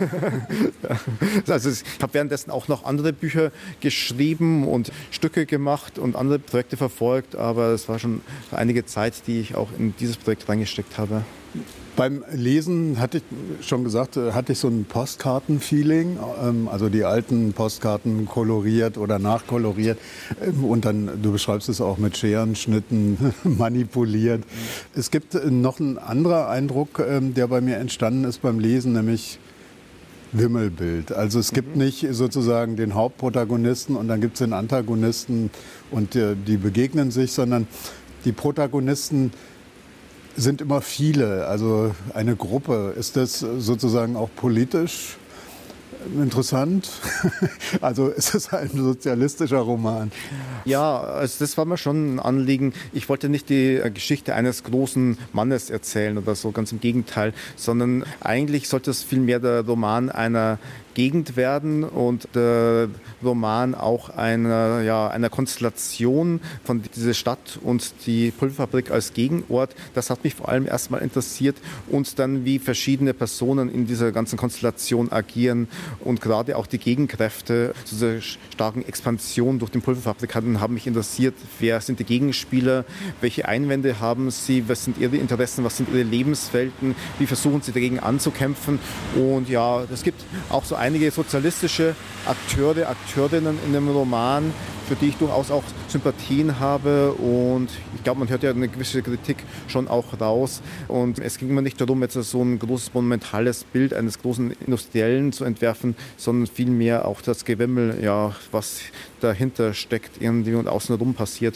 Also ich habe währenddessen auch noch andere Bücher geschrieben und Stücke gemacht und andere Projekte verfolgt, aber es war schon einige Zeit, die ich auch in dieses Projekt reingesteckt habe. Beim Lesen, hatte ich schon gesagt, hatte ich so ein Postkarten-Feeling, also die alten Postkarten koloriert oder nachkoloriert und dann, du beschreibst es auch mit Scherenschnitten manipuliert. Es gibt noch einen anderen Eindruck, der bei mir entstanden ist beim Lesen, nämlich Wimmelbild. Also es gibt nicht sozusagen den Hauptprotagonisten und dann gibt es den Antagonisten und die, die begegnen sich, sondern die Protagonisten sind immer viele, also eine Gruppe. Ist das sozusagen auch politisch interessant? Also ist es ein sozialistischer Roman? Ja, also das war mir schon ein Anliegen. Ich wollte nicht die Geschichte eines großen Mannes erzählen oder so, ganz im Gegenteil, sondern eigentlich sollte es vielmehr der Roman einer Gegend werden und der Roman auch einer, ja, einer Konstellation von dieser Stadt und die Pulverfabrik als Gegenort. Das hat mich vor allem erstmal interessiert und dann wie verschiedene Personen in dieser ganzen Konstellation agieren und gerade auch die Gegenkräfte zu dieser starken Expansion durch den Pulverfabrikanten haben mich interessiert. Wer sind die Gegenspieler? Welche Einwände haben sie? Was sind ihre Interessen? Was sind ihre Lebenswelten? Wie versuchen sie dagegen anzukämpfen? Und ja, es gibt auch so einige sozialistische Akteure, Akteurinnen in dem Roman, für die ich durchaus auch Sympathien habe und ich glaube, man hört ja eine gewisse Kritik schon auch raus und es ging mir nicht darum, jetzt so ein großes monumentales Bild eines großen Industriellen zu entwerfen, sondern vielmehr auch das Gewimmel, ja, was dahinter steckt irgendwie und außenrum passiert.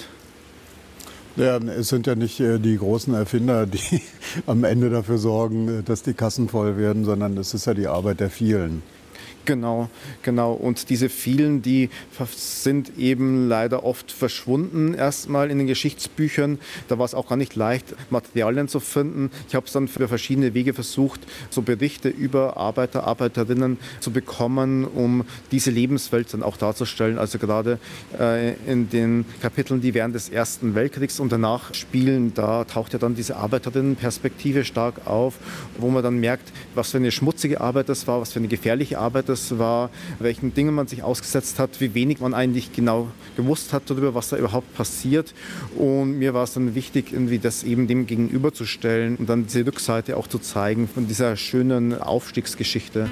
Ja, es sind ja nicht die großen Erfinder, die am Ende dafür sorgen, dass die Kassen voll werden, sondern es ist ja die Arbeit der vielen. Genau, genau. Und diese vielen, die sind eben leider oft verschwunden erstmal in den Geschichtsbüchern. Da war es auch gar nicht leicht, Materialien zu finden. Ich habe es dann für verschiedene Wege versucht, so Berichte über Arbeiter, Arbeiterinnen zu bekommen, um diese Lebenswelt dann auch darzustellen. Also gerade äh, in den Kapiteln, die während des Ersten Weltkriegs und danach spielen, da taucht ja dann diese Arbeiterinnenperspektive stark auf, wo man dann merkt, was für eine schmutzige Arbeit das war, was für eine gefährliche Arbeit das das war, welchen Dingen man sich ausgesetzt hat, wie wenig man eigentlich genau gewusst hat darüber, was da überhaupt passiert. Und mir war es dann wichtig, irgendwie das eben dem gegenüberzustellen und dann diese Rückseite auch zu zeigen von dieser schönen Aufstiegsgeschichte.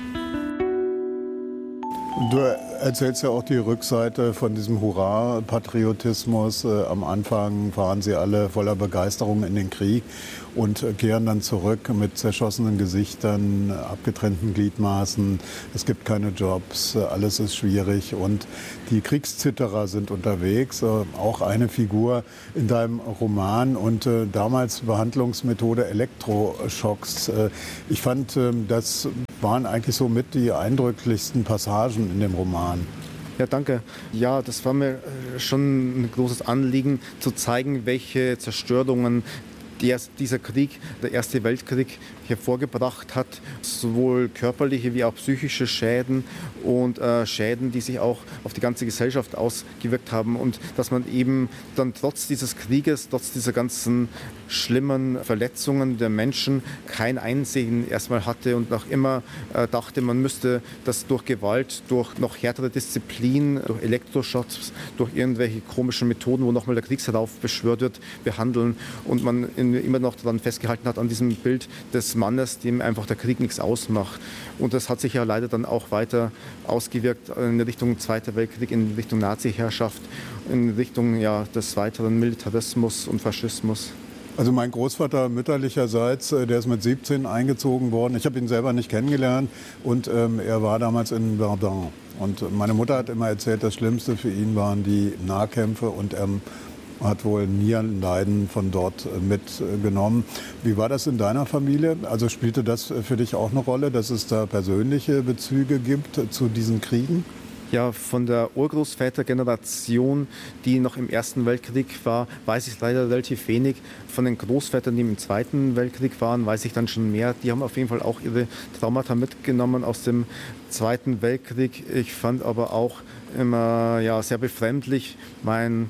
Du erzählst ja auch die Rückseite von diesem Hurra-Patriotismus. Äh, am Anfang fahren sie alle voller Begeisterung in den Krieg und äh, kehren dann zurück mit zerschossenen Gesichtern, abgetrennten Gliedmaßen. Es gibt keine Jobs, äh, alles ist schwierig und die Kriegszitterer sind unterwegs. Äh, auch eine Figur in deinem Roman und äh, damals Behandlungsmethode Elektroschocks. Äh, ich fand, äh, das waren eigentlich so mit die eindrücklichsten Passagen in dem Roman. Ja, danke. Ja, das war mir schon ein großes Anliegen, zu zeigen, welche Zerstörungen der, dieser Krieg, der Erste Weltkrieg, hervorgebracht hat, sowohl körperliche wie auch psychische Schäden und äh, Schäden, die sich auch auf die ganze Gesellschaft ausgewirkt haben und dass man eben dann trotz dieses Krieges, trotz dieser ganzen schlimmen Verletzungen der Menschen kein Einsehen erstmal hatte und noch immer äh, dachte, man müsste das durch Gewalt, durch noch härtere Disziplin, durch Elektroschocks, durch irgendwelche komischen Methoden, wo nochmal der Kriegsherauf beschwört wird, behandeln und man in, immer noch daran festgehalten hat an diesem Bild des Mannes, dem einfach der Krieg nichts ausmacht. Und das hat sich ja leider dann auch weiter ausgewirkt in Richtung Zweiter Weltkrieg, in Richtung Nazi-Herrschaft, in Richtung ja, des weiteren Militarismus und Faschismus. Also mein Großvater mütterlicherseits, der ist mit siebzehn eingezogen worden. Ich habe ihn selber nicht kennengelernt und ähm, er war damals in Verdun. Und meine Mutter hat immer erzählt, das Schlimmste für ihn waren die Nahkämpfe und er hat wohl Nierenleiden von dort mitgenommen. Wie war das in deiner Familie? Also spielte das für dich auch eine Rolle, dass es da persönliche Bezüge gibt zu diesen Kriegen? Ja, von der Urgroßvätergeneration, die noch im Ersten Weltkrieg war, weiß ich leider relativ wenig. Von den Großvätern, die im Zweiten Weltkrieg waren, weiß ich dann schon mehr. Die haben auf jeden Fall auch ihre Traumata mitgenommen aus dem Zweiten Weltkrieg. Ich fand aber auch immer ja, sehr befremdlich, mein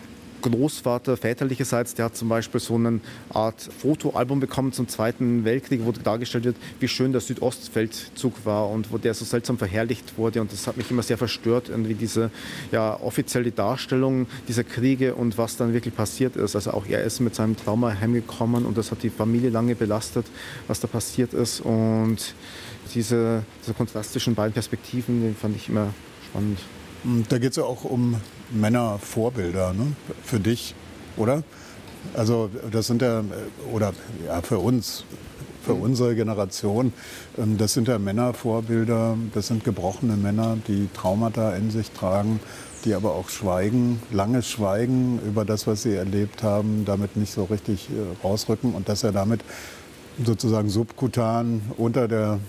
Großvater väterlicherseits, der hat zum Beispiel so eine Art Fotoalbum bekommen zum Zweiten Weltkrieg, wo dargestellt wird, wie schön der Südostfeldzug war und wo der so seltsam verherrlicht wurde. Und das hat mich immer sehr verstört, irgendwie diese ja, offizielle Darstellung dieser Kriege und was dann wirklich passiert ist. Also auch er ist mit seinem Trauma heimgekommen und das hat die Familie lange belastet, was da passiert ist. Und diese, dieser Kontrast zwischen beiden Perspektiven, den fand ich immer spannend. Da geht es ja auch um Männervorbilder, ne? Für dich, oder? Also das sind ja, oder ja, für uns, für mhm. unsere Generation, das sind ja Männervorbilder, das sind gebrochene Männer, die Traumata in sich tragen, die aber auch schweigen, lange schweigen über das, was sie erlebt haben, damit nicht so richtig rausrücken und das ja damit sozusagen subkutan unter der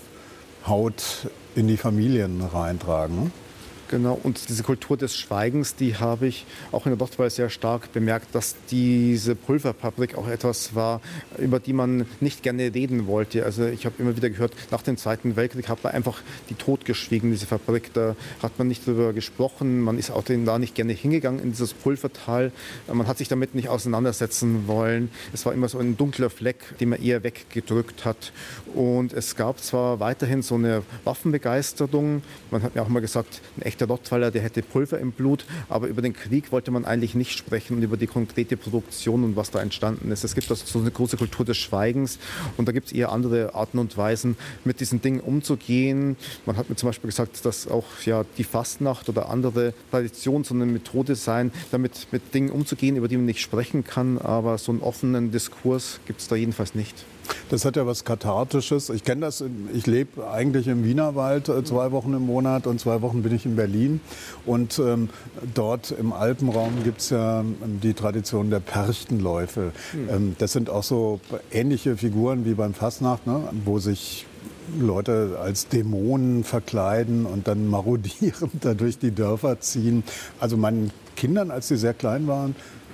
Haut in die Familien reintragen, ne? Genau, und diese Kultur des Schweigens, die habe ich auch in der Doktorarbeit sehr stark bemerkt, dass diese Pulverfabrik auch etwas war, über die man nicht gerne reden wollte. Also ich habe immer wieder gehört, nach dem Zweiten Weltkrieg hat man einfach die totgeschwiegen, diese Fabrik. Da hat man nicht darüber gesprochen, man ist auch da nicht gerne hingegangen in dieses Pulvertal. Man hat sich damit nicht auseinandersetzen wollen. Es war immer so ein dunkler Fleck, den man eher weggedrückt hat. Und es gab zwar weiterhin so eine Waffenbegeisterung, man hat mir auch mal gesagt, ein echter Der Rottweiler, der hätte Pulver im Blut, aber über den Krieg wollte man eigentlich nicht sprechen und über die konkrete Produktion und was da entstanden ist. Es gibt also so eine große Kultur des Schweigens und da gibt es eher andere Arten und Weisen, mit diesen Dingen umzugehen. Man hat mir zum Beispiel gesagt, dass auch ja, die Fastnacht oder andere Traditionen so eine Methode seien, damit mit Dingen umzugehen, über die man nicht sprechen kann, aber so einen offenen Diskurs gibt es da jedenfalls nicht. Das hat ja was Kathartisches. Ich kenne das, ich lebe eigentlich im Wienerwald zwei Wochen im Monat und zwei Wochen bin ich in Berlin. Und ähm, dort im Alpenraum gibt es ja die Tradition der Perchtenläufe. Mhm. Ähm, das sind auch so ähnliche Figuren wie beim Fastnacht, ne, wo sich Leute als Dämonen verkleiden und dann marodierend da durch die Dörfer ziehen. Also meinen Kindern, als sie sehr klein waren,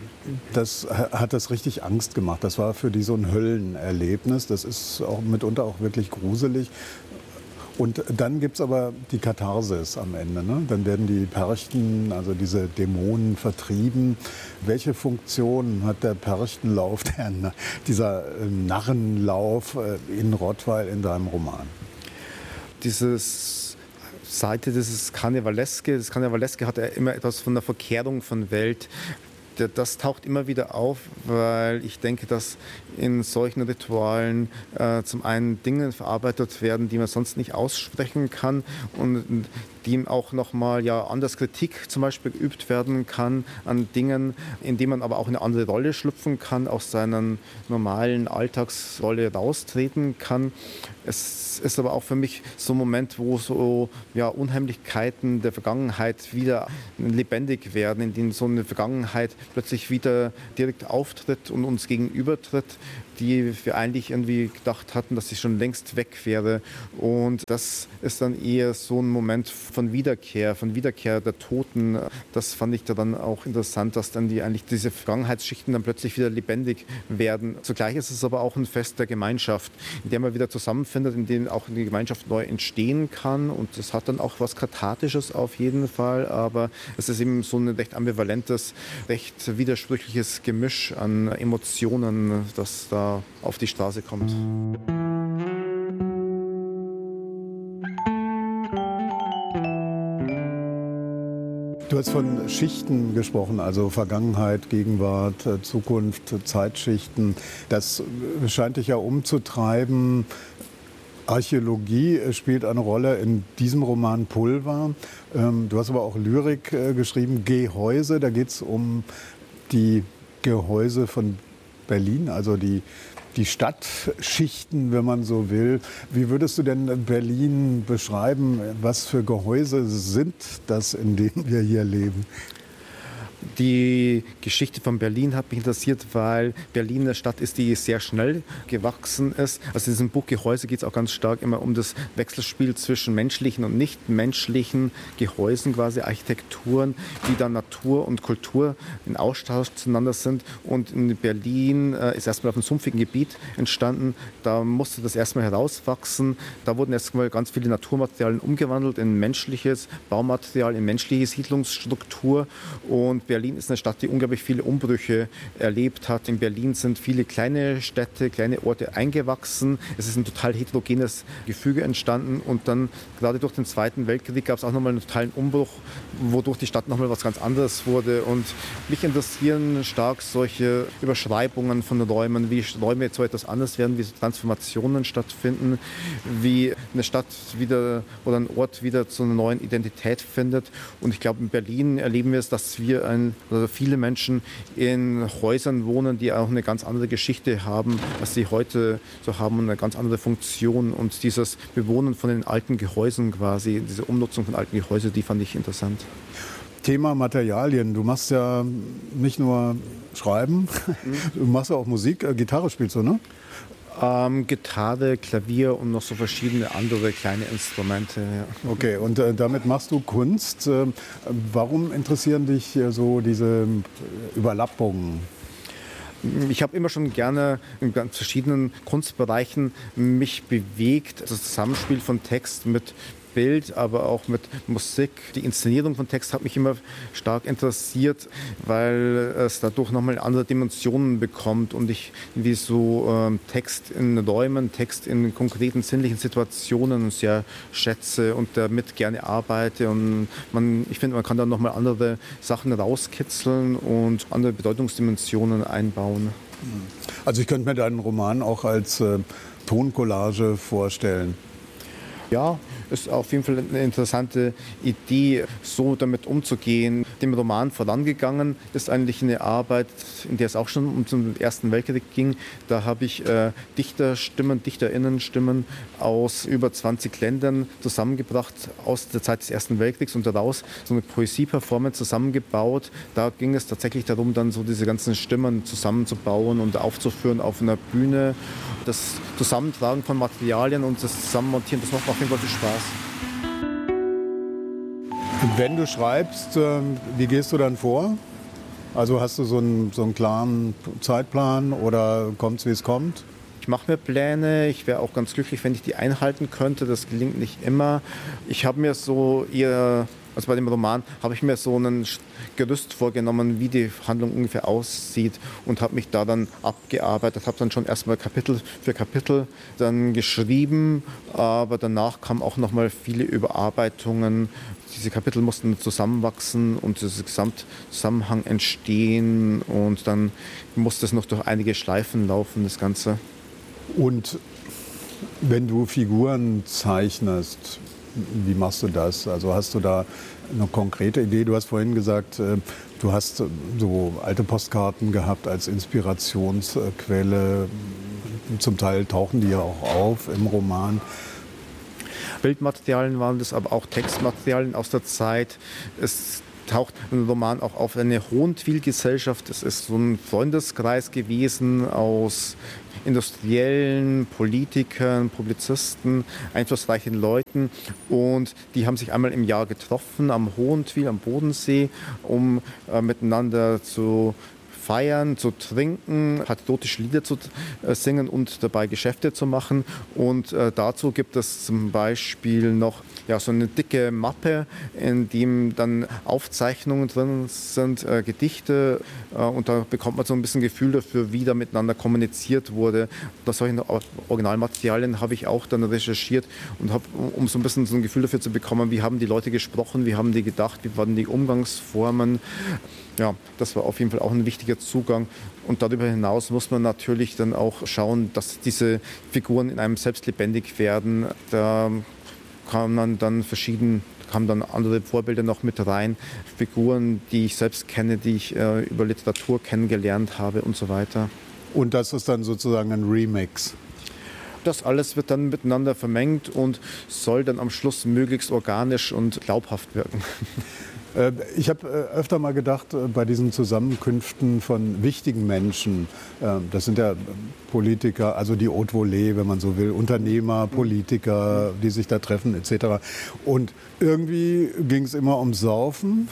das hat das richtig Angst gemacht. Das war für die so ein Höllenerlebnis. Das ist auch mitunter auch wirklich gruselig. Und dann gibt es aber die Katharsis am Ende, ne? Dann werden die Perchten, also diese Dämonen, vertrieben. Welche Funktion hat der Perchtenlauf, der, dieser Narrenlauf in Rottweil in deinem Roman? Dieses Seite dieses Karnevaleske. Das Karnevaleske hat ja immer etwas von der Verkehrung von Welt. Das taucht immer wieder auf, weil ich denke, dass in solchen Ritualen äh, zum einen Dinge verarbeitet werden, die man sonst nicht aussprechen kann und dem auch nochmal ja, anders Kritik zum Beispiel geübt werden kann an Dingen, in denen man aber auch in eine andere Rolle schlüpfen kann, aus seiner normalen Alltagsrolle raustreten kann. Es ist aber auch für mich so ein Moment, wo so ja, Unheimlichkeiten der Vergangenheit wieder lebendig werden, in denen so eine Vergangenheit plötzlich wieder direkt auftritt und uns gegenübertritt, die wir eigentlich irgendwie gedacht hatten, dass sie schon längst weg wäre. Und das ist dann eher so ein Moment von Wiederkehr, von Wiederkehr der Toten. Das fand ich da dann auch interessant, dass dann die eigentlich diese Vergangenheitsschichten dann plötzlich wieder lebendig werden. Zugleich ist es aber auch ein Fest der Gemeinschaft, in dem man wieder zusammenfindet, in dem auch die Gemeinschaft neu entstehen kann. Und das hat dann auch was Kathartisches auf jeden Fall. Aber es ist eben so ein recht ambivalentes, recht widersprüchliches Gemisch an Emotionen, das da auf die Straße kommt. Du hast von Schichten gesprochen, also Vergangenheit, Gegenwart, Zukunft, Zeitschichten. Das scheint dich ja umzutreiben. Archäologie spielt eine Rolle in diesem Roman Pulver. Du hast aber auch Lyrik geschrieben, Gehäuse. Da geht es um die Gehäuse von Berlin, also die, die Stadtschichten, wenn man so will. Wie würdest du denn Berlin beschreiben? Was für Gehäuse sind das, in denen wir hier leben? Die Geschichte von Berlin hat mich interessiert, weil Berlin eine Stadt ist, die sehr schnell gewachsen ist. Also in diesem Buch Gehäuse geht es auch ganz stark immer um das Wechselspiel zwischen menschlichen und nichtmenschlichen Gehäusen, quasi Architekturen, wie dann Natur und Kultur in Austausch zueinander sind. Und in Berlin äh, ist erstmal auf einem sumpfigen Gebiet entstanden. Da musste das erstmal herauswachsen. Da wurden erstmal ganz viele Naturmaterialien umgewandelt in menschliches Baumaterial, in menschliche Siedlungsstruktur. Und Berlin ist eine Stadt, die unglaublich viele Umbrüche erlebt hat. In Berlin sind viele kleine Städte, kleine Orte eingewachsen. Es ist ein total heterogenes Gefüge entstanden. Und dann, gerade durch den Zweiten Weltkrieg, gab es auch nochmal einen totalen Umbruch, wodurch die Stadt nochmal was ganz anderes wurde. Und mich interessieren stark solche Überschreibungen von Räumen, wie Räume jetzt so etwas anders werden, wie Transformationen stattfinden, wie eine Stadt wieder oder ein Ort wieder zu einer neuen Identität findet. Und ich glaube, in Berlin erleben wir es, dass wir ein Also viele Menschen in Häusern wohnen, die auch eine ganz andere Geschichte haben, als sie heute so haben, eine ganz andere Funktion. Und dieses Bewohnen von den alten Gehäusen quasi, diese Umnutzung von alten Gehäusen, die fand ich interessant. Thema Materialien. Du machst ja nicht nur Schreiben, du machst ja auch Musik. Gitarre spielst du, ne? Ähm, Gitarre, Klavier und noch so verschiedene andere kleine Instrumente. Ja. Okay, und äh, damit machst du Kunst. Äh, warum interessieren dich äh, so diese Überlappungen? Ich habe immer schon gerne in ganz verschiedenen Kunstbereichen mich bewegt. Das Zusammenspiel von Text mit Bild, aber auch mit Musik. Die Inszenierung von Text hat mich immer stark interessiert, weil es dadurch nochmal andere Dimensionen bekommt und ich wie so ähm, Text in Räumen, Text in konkreten sinnlichen Situationen sehr schätze und damit gerne arbeite. Und man, ich finde, man kann da nochmal andere Sachen rauskitzeln und andere Bedeutungsdimensionen einbauen. Also ich könnte mir deinen Roman auch als äh, Toncollage vorstellen. Ja, ist auf jeden Fall eine interessante Idee, so damit umzugehen. Dem Roman vorangegangen ist eigentlich eine Arbeit, in der es auch schon um den Ersten Weltkrieg ging. Da habe ich äh, Dichterstimmen, Dichterinnenstimmen aus über zwanzig Ländern zusammengebracht aus der Zeit des Ersten Weltkriegs und daraus so eine Poesie-Performance zusammengebaut. Da ging es tatsächlich darum, dann so diese ganzen Stimmen zusammenzubauen und aufzuführen auf einer Bühne. Das Zusammentragen von Materialien und das Zusammenmontieren, das macht auf jeden Fall viel Spaß. Wenn du schreibst, wie gehst du dann vor? Also hast du so einen, so einen klaren Zeitplan oder kommt es, wie es kommt? Ich mache mir Pläne, ich wäre auch ganz glücklich, wenn ich die einhalten könnte. Das gelingt nicht immer. Ich habe mir so eher, also bei dem Roman, habe ich mir so ein Gerüst vorgenommen, wie die Handlung ungefähr aussieht und habe mich da dann abgearbeitet, habe dann schon erstmal Kapitel für Kapitel dann geschrieben, aber danach kamen auch nochmal viele Überarbeitungen. Diese Kapitel mussten zusammenwachsen und dieser Gesamtzusammenhang entstehen und dann musste es noch durch einige Schleifen laufen, das Ganze. Und wenn du Figuren zeichnest, wie machst du das? Also hast du da eine konkrete Idee? Du hast vorhin gesagt, du hast so alte Postkarten gehabt als Inspirationsquelle. Zum Teil tauchen die ja auch auf im Roman. Bildmaterialien waren das, aber auch Textmaterialien aus der Zeit. Es taucht im Roman auch auf eine Hohentwiel-Gesellschaft. Es ist so ein Freundeskreis gewesen aus Industriellen, Politikern, Publizisten, einflussreichen Leuten. Und die haben sich einmal im Jahr getroffen am Hohentwiel, am Bodensee, um äh, miteinander zu feiern, zu trinken, patriotische Lieder zu äh, singen und dabei Geschäfte zu machen. Und äh, dazu gibt es zum Beispiel noch ja, so eine dicke Mappe, in dem dann Aufzeichnungen drin sind, äh, Gedichte. Äh, und da bekommt man so ein bisschen Gefühl dafür, wie da miteinander kommuniziert wurde. Nach solchen Originalmaterialien habe ich auch dann recherchiert und habe, um so ein bisschen so ein Gefühl dafür zu bekommen, wie haben die Leute gesprochen, wie haben die gedacht, wie waren die Umgangsformen. Ja, das war auf jeden Fall auch ein wichtiger Zugang. Und darüber hinaus muss man natürlich dann auch schauen, dass diese Figuren in einem selbst lebendig werden. Da kann man dann verschieden, kamen dann andere Vorbilder noch mit rein. Figuren, die ich selbst kenne, die ich äh, über Literatur kennengelernt habe und so weiter. Und das ist dann sozusagen ein Remix? Das alles wird dann miteinander vermengt und soll dann am Schluss möglichst organisch und glaubhaft wirken. Ich habe öfter mal gedacht, bei diesen Zusammenkünften von wichtigen Menschen, das sind ja Politiker, also die Haute Volée, wenn man so will, Unternehmer, Politiker, die sich da treffen et cetera. Und irgendwie ging es immer ums Saufen.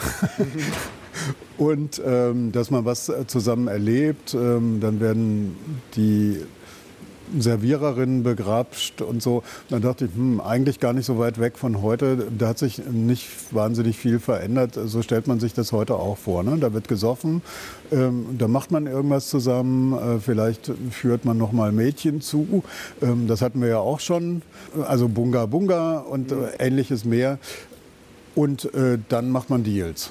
Und ähm, dass man was zusammen erlebt, ähm, dann werden die Serviererinnen begrapscht und so. Dann dachte ich, hm, eigentlich gar nicht so weit weg von heute. Da hat sich nicht wahnsinnig viel verändert. So stellt man sich das heute auch vor. Ne? Da wird gesoffen, ähm, da macht man irgendwas zusammen. Äh, vielleicht führt man noch mal Mädchen zu. Ähm, das hatten wir ja auch schon. Also Bunga Bunga und äh, ähnliches mehr. Und äh, dann macht man Deals.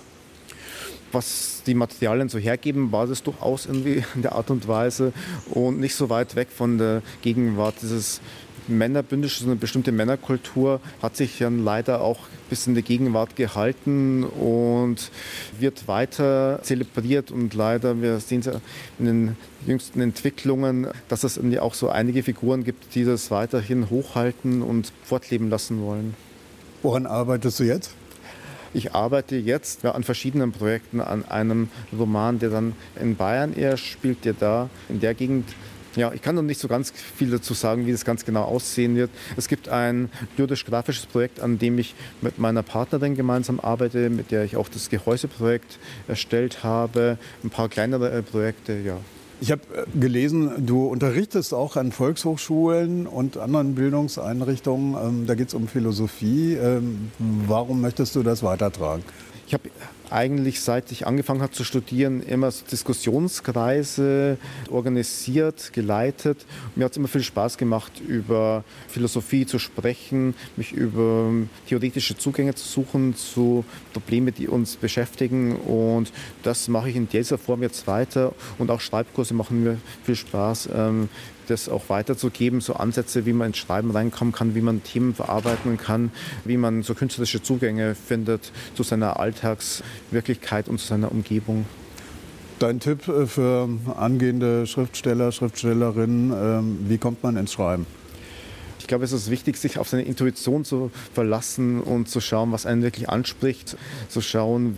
Was die Materialien so hergeben, war das durchaus irgendwie in der Art und Weise und nicht so weit weg von der Gegenwart. Dieses Männerbündnis, so eine bestimmte Männerkultur hat sich dann leider auch bis in die Gegenwart gehalten und wird weiter zelebriert. Und leider, wir sehen es ja in den jüngsten Entwicklungen, dass es irgendwie auch so einige Figuren gibt, die das weiterhin hochhalten und fortleben lassen wollen. Woran arbeitest du jetzt? Ich arbeite jetzt ja, an verschiedenen Projekten, an einem Roman, der dann in Bayern eher spielt, der da in der Gegend, ja, ich kann noch nicht so ganz viel dazu sagen, wie das ganz genau aussehen wird. Es gibt ein lyrisch-grafisches Projekt, an dem ich mit meiner Partnerin gemeinsam arbeite, mit der ich auch das Gehäuseprojekt erstellt habe, ein paar kleinere Projekte, ja. Ich habe gelesen, du unterrichtest auch an Volkshochschulen und anderen Bildungseinrichtungen. Da geht es um Philosophie. Warum möchtest du das weitertragen? Ich habe eigentlich, seit ich angefangen habe zu studieren, immer so Diskussionskreise organisiert, geleitet. Mir hat es immer viel Spaß gemacht, über Philosophie zu sprechen, mich über theoretische Zugänge zu suchen zu Problemen, die uns beschäftigen. Und das mache ich in dieser Form jetzt weiter. Und auch Schreibkurse machen mir viel Spaß, das auch weiterzugeben, so Ansätze, wie man ins Schreiben reinkommen kann, wie man Themen verarbeiten kann, wie man so künstlerische Zugänge findet zu seiner Alltagswirklichkeit und zu seiner Umgebung. Dein Tipp für angehende Schriftsteller, Schriftstellerinnen, wie kommt man ins Schreiben? Ich glaube, es ist wichtig, sich auf seine Intuition zu verlassen und zu schauen, was einen wirklich anspricht, zu schauen,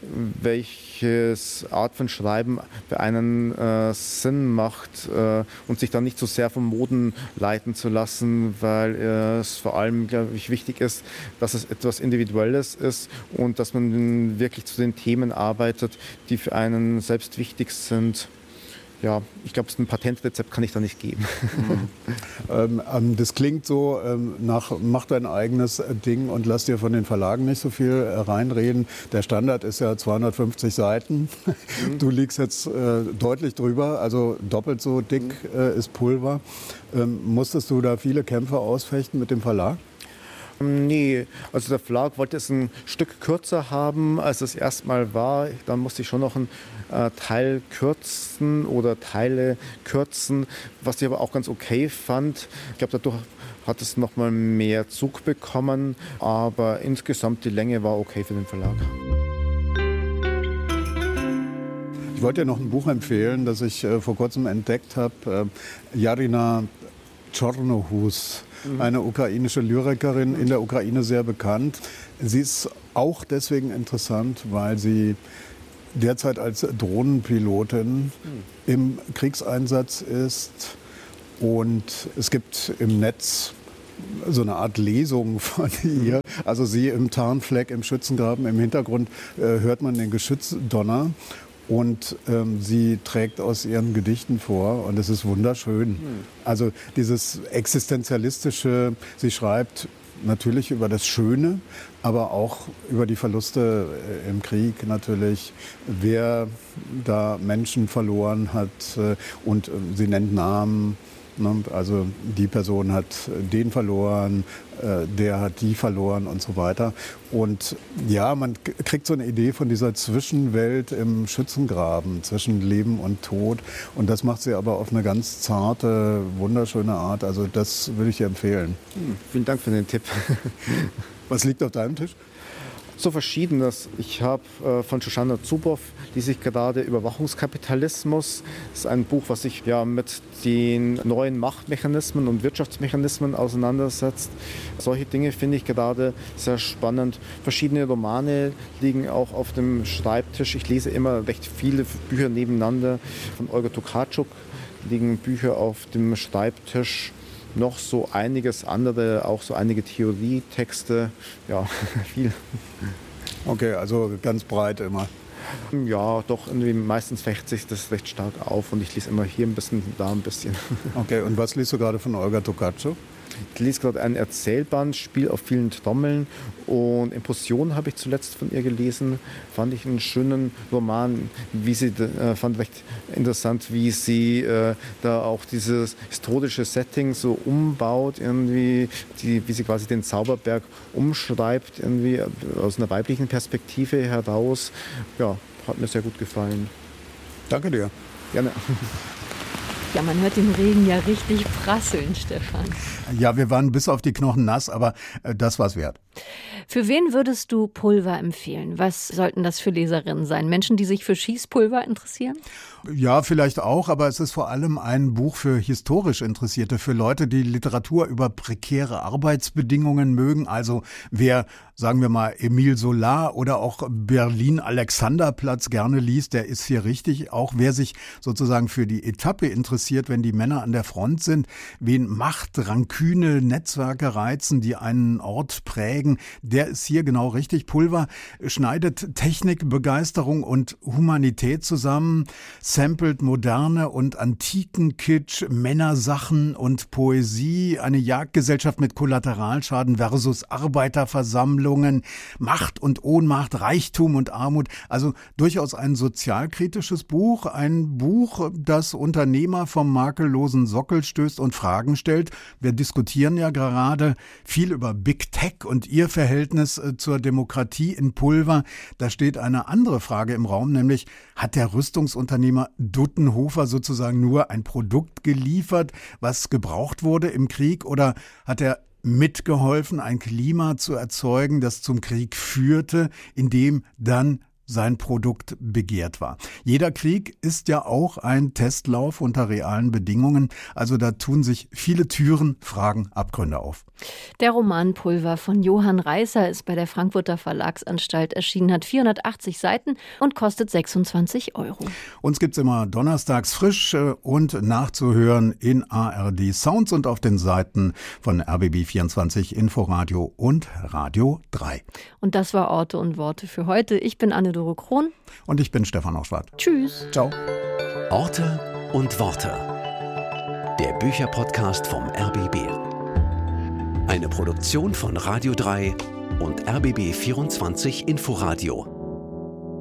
welches Art von Schreiben für einen äh, Sinn macht äh, und sich dann nicht so sehr vom Moden leiten zu lassen, weil äh, es vor allem, glaube ich, wichtig ist, dass es etwas Individuelles ist und dass man wirklich zu den Themen arbeitet, die für einen selbst wichtig sind. ja, ich glaube, ein Patentrezept kann ich da nicht geben. ähm, ähm, das klingt so ähm, nach, mach dein eigenes Ding und lass dir von den Verlagen nicht so viel äh, reinreden. Der Standard ist ja zweihundertfünfzig Seiten. Mhm. Du liegst jetzt äh, deutlich drüber, also doppelt so dick äh, ist Pulver. Ähm, musstest du da viele Kämpfe ausfechten mit dem Verlag? Nee, also der Verlag wollte es ein Stück kürzer haben, als es erstmal war. Dann musste ich schon noch einen äh, Teil kürzen oder Teile kürzen, was ich aber auch ganz okay fand. Ich glaube, dadurch hat es noch mal mehr Zug bekommen, aber insgesamt die Länge war okay für den Verlag. Ich wollte dir noch ein Buch empfehlen, das ich äh, vor kurzem entdeckt habe. Äh, Jarina Czornohus. Eine ukrainische Lyrikerin, in der Ukraine sehr bekannt. Sie ist auch deswegen interessant, weil sie derzeit als Drohnenpilotin im Kriegseinsatz ist. Und es gibt im Netz so eine Art Lesung von ihr. Also sie im Tarnfleck, im Schützengraben, im Hintergrund äh, hört man den Geschützdonner. Und ähm, sie trägt aus ihren Gedichten vor und es ist wunderschön. Mhm. Also dieses existenzialistische, sie schreibt natürlich über das Schöne, aber auch über die Verluste äh, im Krieg natürlich, wer da Menschen verloren hat äh, und äh, sie nennt Namen. Ne? Also die Person hat den verloren, äh, der hat die verloren und so weiter. Und ja, man k- kriegt so eine Idee von dieser Zwischenwelt im Schützengraben zwischen Leben und Tod. Und das macht sie aber auf eine ganz zarte, wunderschöne Art. Also das würde ich dir empfehlen. Hm, vielen Dank für den Tipp. Was liegt auf deinem Tisch? So Verschiedenes. Ich habe äh, von Shoshana Zuboff, die sich gerade Überwachungskapitalismus, das ist ein Buch, was sich ja mit den neuen Machtmechanismen und Wirtschaftsmechanismen auseinandersetzt. Solche Dinge finde ich gerade sehr spannend. Verschiedene Romane liegen auch auf dem Schreibtisch. Ich lese immer recht viele Bücher nebeneinander. Von Olga Tokarczuk liegen Bücher auf dem Schreibtisch. Noch so einiges andere, auch so einige Theorietexte, ja, viel. Okay, also ganz breit immer. Ja, doch, irgendwie meistens fächt sich das recht stark auf und ich lese immer hier ein bisschen, da ein bisschen. Okay, und was liest du gerade von Olga Tokarczuk? Ich lese gerade ein Erzählband, Spiel auf vielen Trommeln und Impulsion habe ich zuletzt von ihr gelesen. Fand ich einen schönen Roman, wie sie, äh, fand recht interessant, wie sie äh, da auch dieses historische Setting so umbaut, irgendwie, die, wie sie quasi den Zauberberg umschreibt, irgendwie aus einer weiblichen Perspektive heraus. Ja, hat mir sehr gut gefallen. Danke dir. Gerne. Ja, man hört den Regen ja richtig prasseln, Stefan. Ja, wir waren bis auf die Knochen nass, aber äh, das war's wert. Für wen würdest du Pulver empfehlen? Was sollten das für Leserinnen sein? Menschen, die sich für Schießpulver interessieren? Ja, vielleicht auch, aber es ist vor allem ein Buch für historisch Interessierte, für Leute, die Literatur über prekäre Arbeitsbedingungen mögen. Also wer, sagen wir mal, Émile Zola oder auch Berlin-Alexanderplatz gerne liest, der ist hier richtig. Auch wer sich sozusagen für die Etappe interessiert, wenn die Männer an der Front sind, wen Macht, Ranküne, Netzwerke reizen, die einen Ort prägen, der ist hier genau richtig. Pulver schneidet Technik, Begeisterung und Humanität zusammen, samplet moderne und antiken Kitsch, Männersachen und Poesie, eine Jagdgesellschaft mit Kollateralschaden versus Arbeiterversammlungen, Macht und Ohnmacht, Reichtum und Armut. Also durchaus ein sozialkritisches Buch, ein Buch, das Unternehmer vom makellosen Sockel stößt und Fragen stellt. Wir diskutieren ja gerade viel über Big Tech und ihr Verhältnis zur Demokratie in Pulver. Da steht eine andere Frage im Raum, nämlich hat der Rüstungsunternehmer Duttenhofer sozusagen nur ein Produkt geliefert, was gebraucht wurde im Krieg, oder hat er mitgeholfen, ein Klima zu erzeugen, das zum Krieg führte, in dem dann sein Produkt begehrt war. Jeder Krieg ist ja auch ein Testlauf unter realen Bedingungen. Also da tun sich viele Türen, Fragen, Abgründe auf. Der Roman Pulver von Johann Reißer ist bei der Frankfurter Verlagsanstalt erschienen, hat vierhundertachtzig Seiten und kostet sechsundzwanzig Euro. Uns gibt's immer donnerstags frisch und nachzuhören in A R D Sounds und auf den Seiten von R B B vierundzwanzig, Inforadio und Radio drei. Und das war Orte und Worte für heute. Ich bin Anne-Dore Krohn. Und ich bin Stefan Auschwart. Tschüss. Ciao. Orte und Worte. Der Bücherpodcast vom R B B. Eine Produktion von Radio drei und R B B vierundzwanzig Inforadio.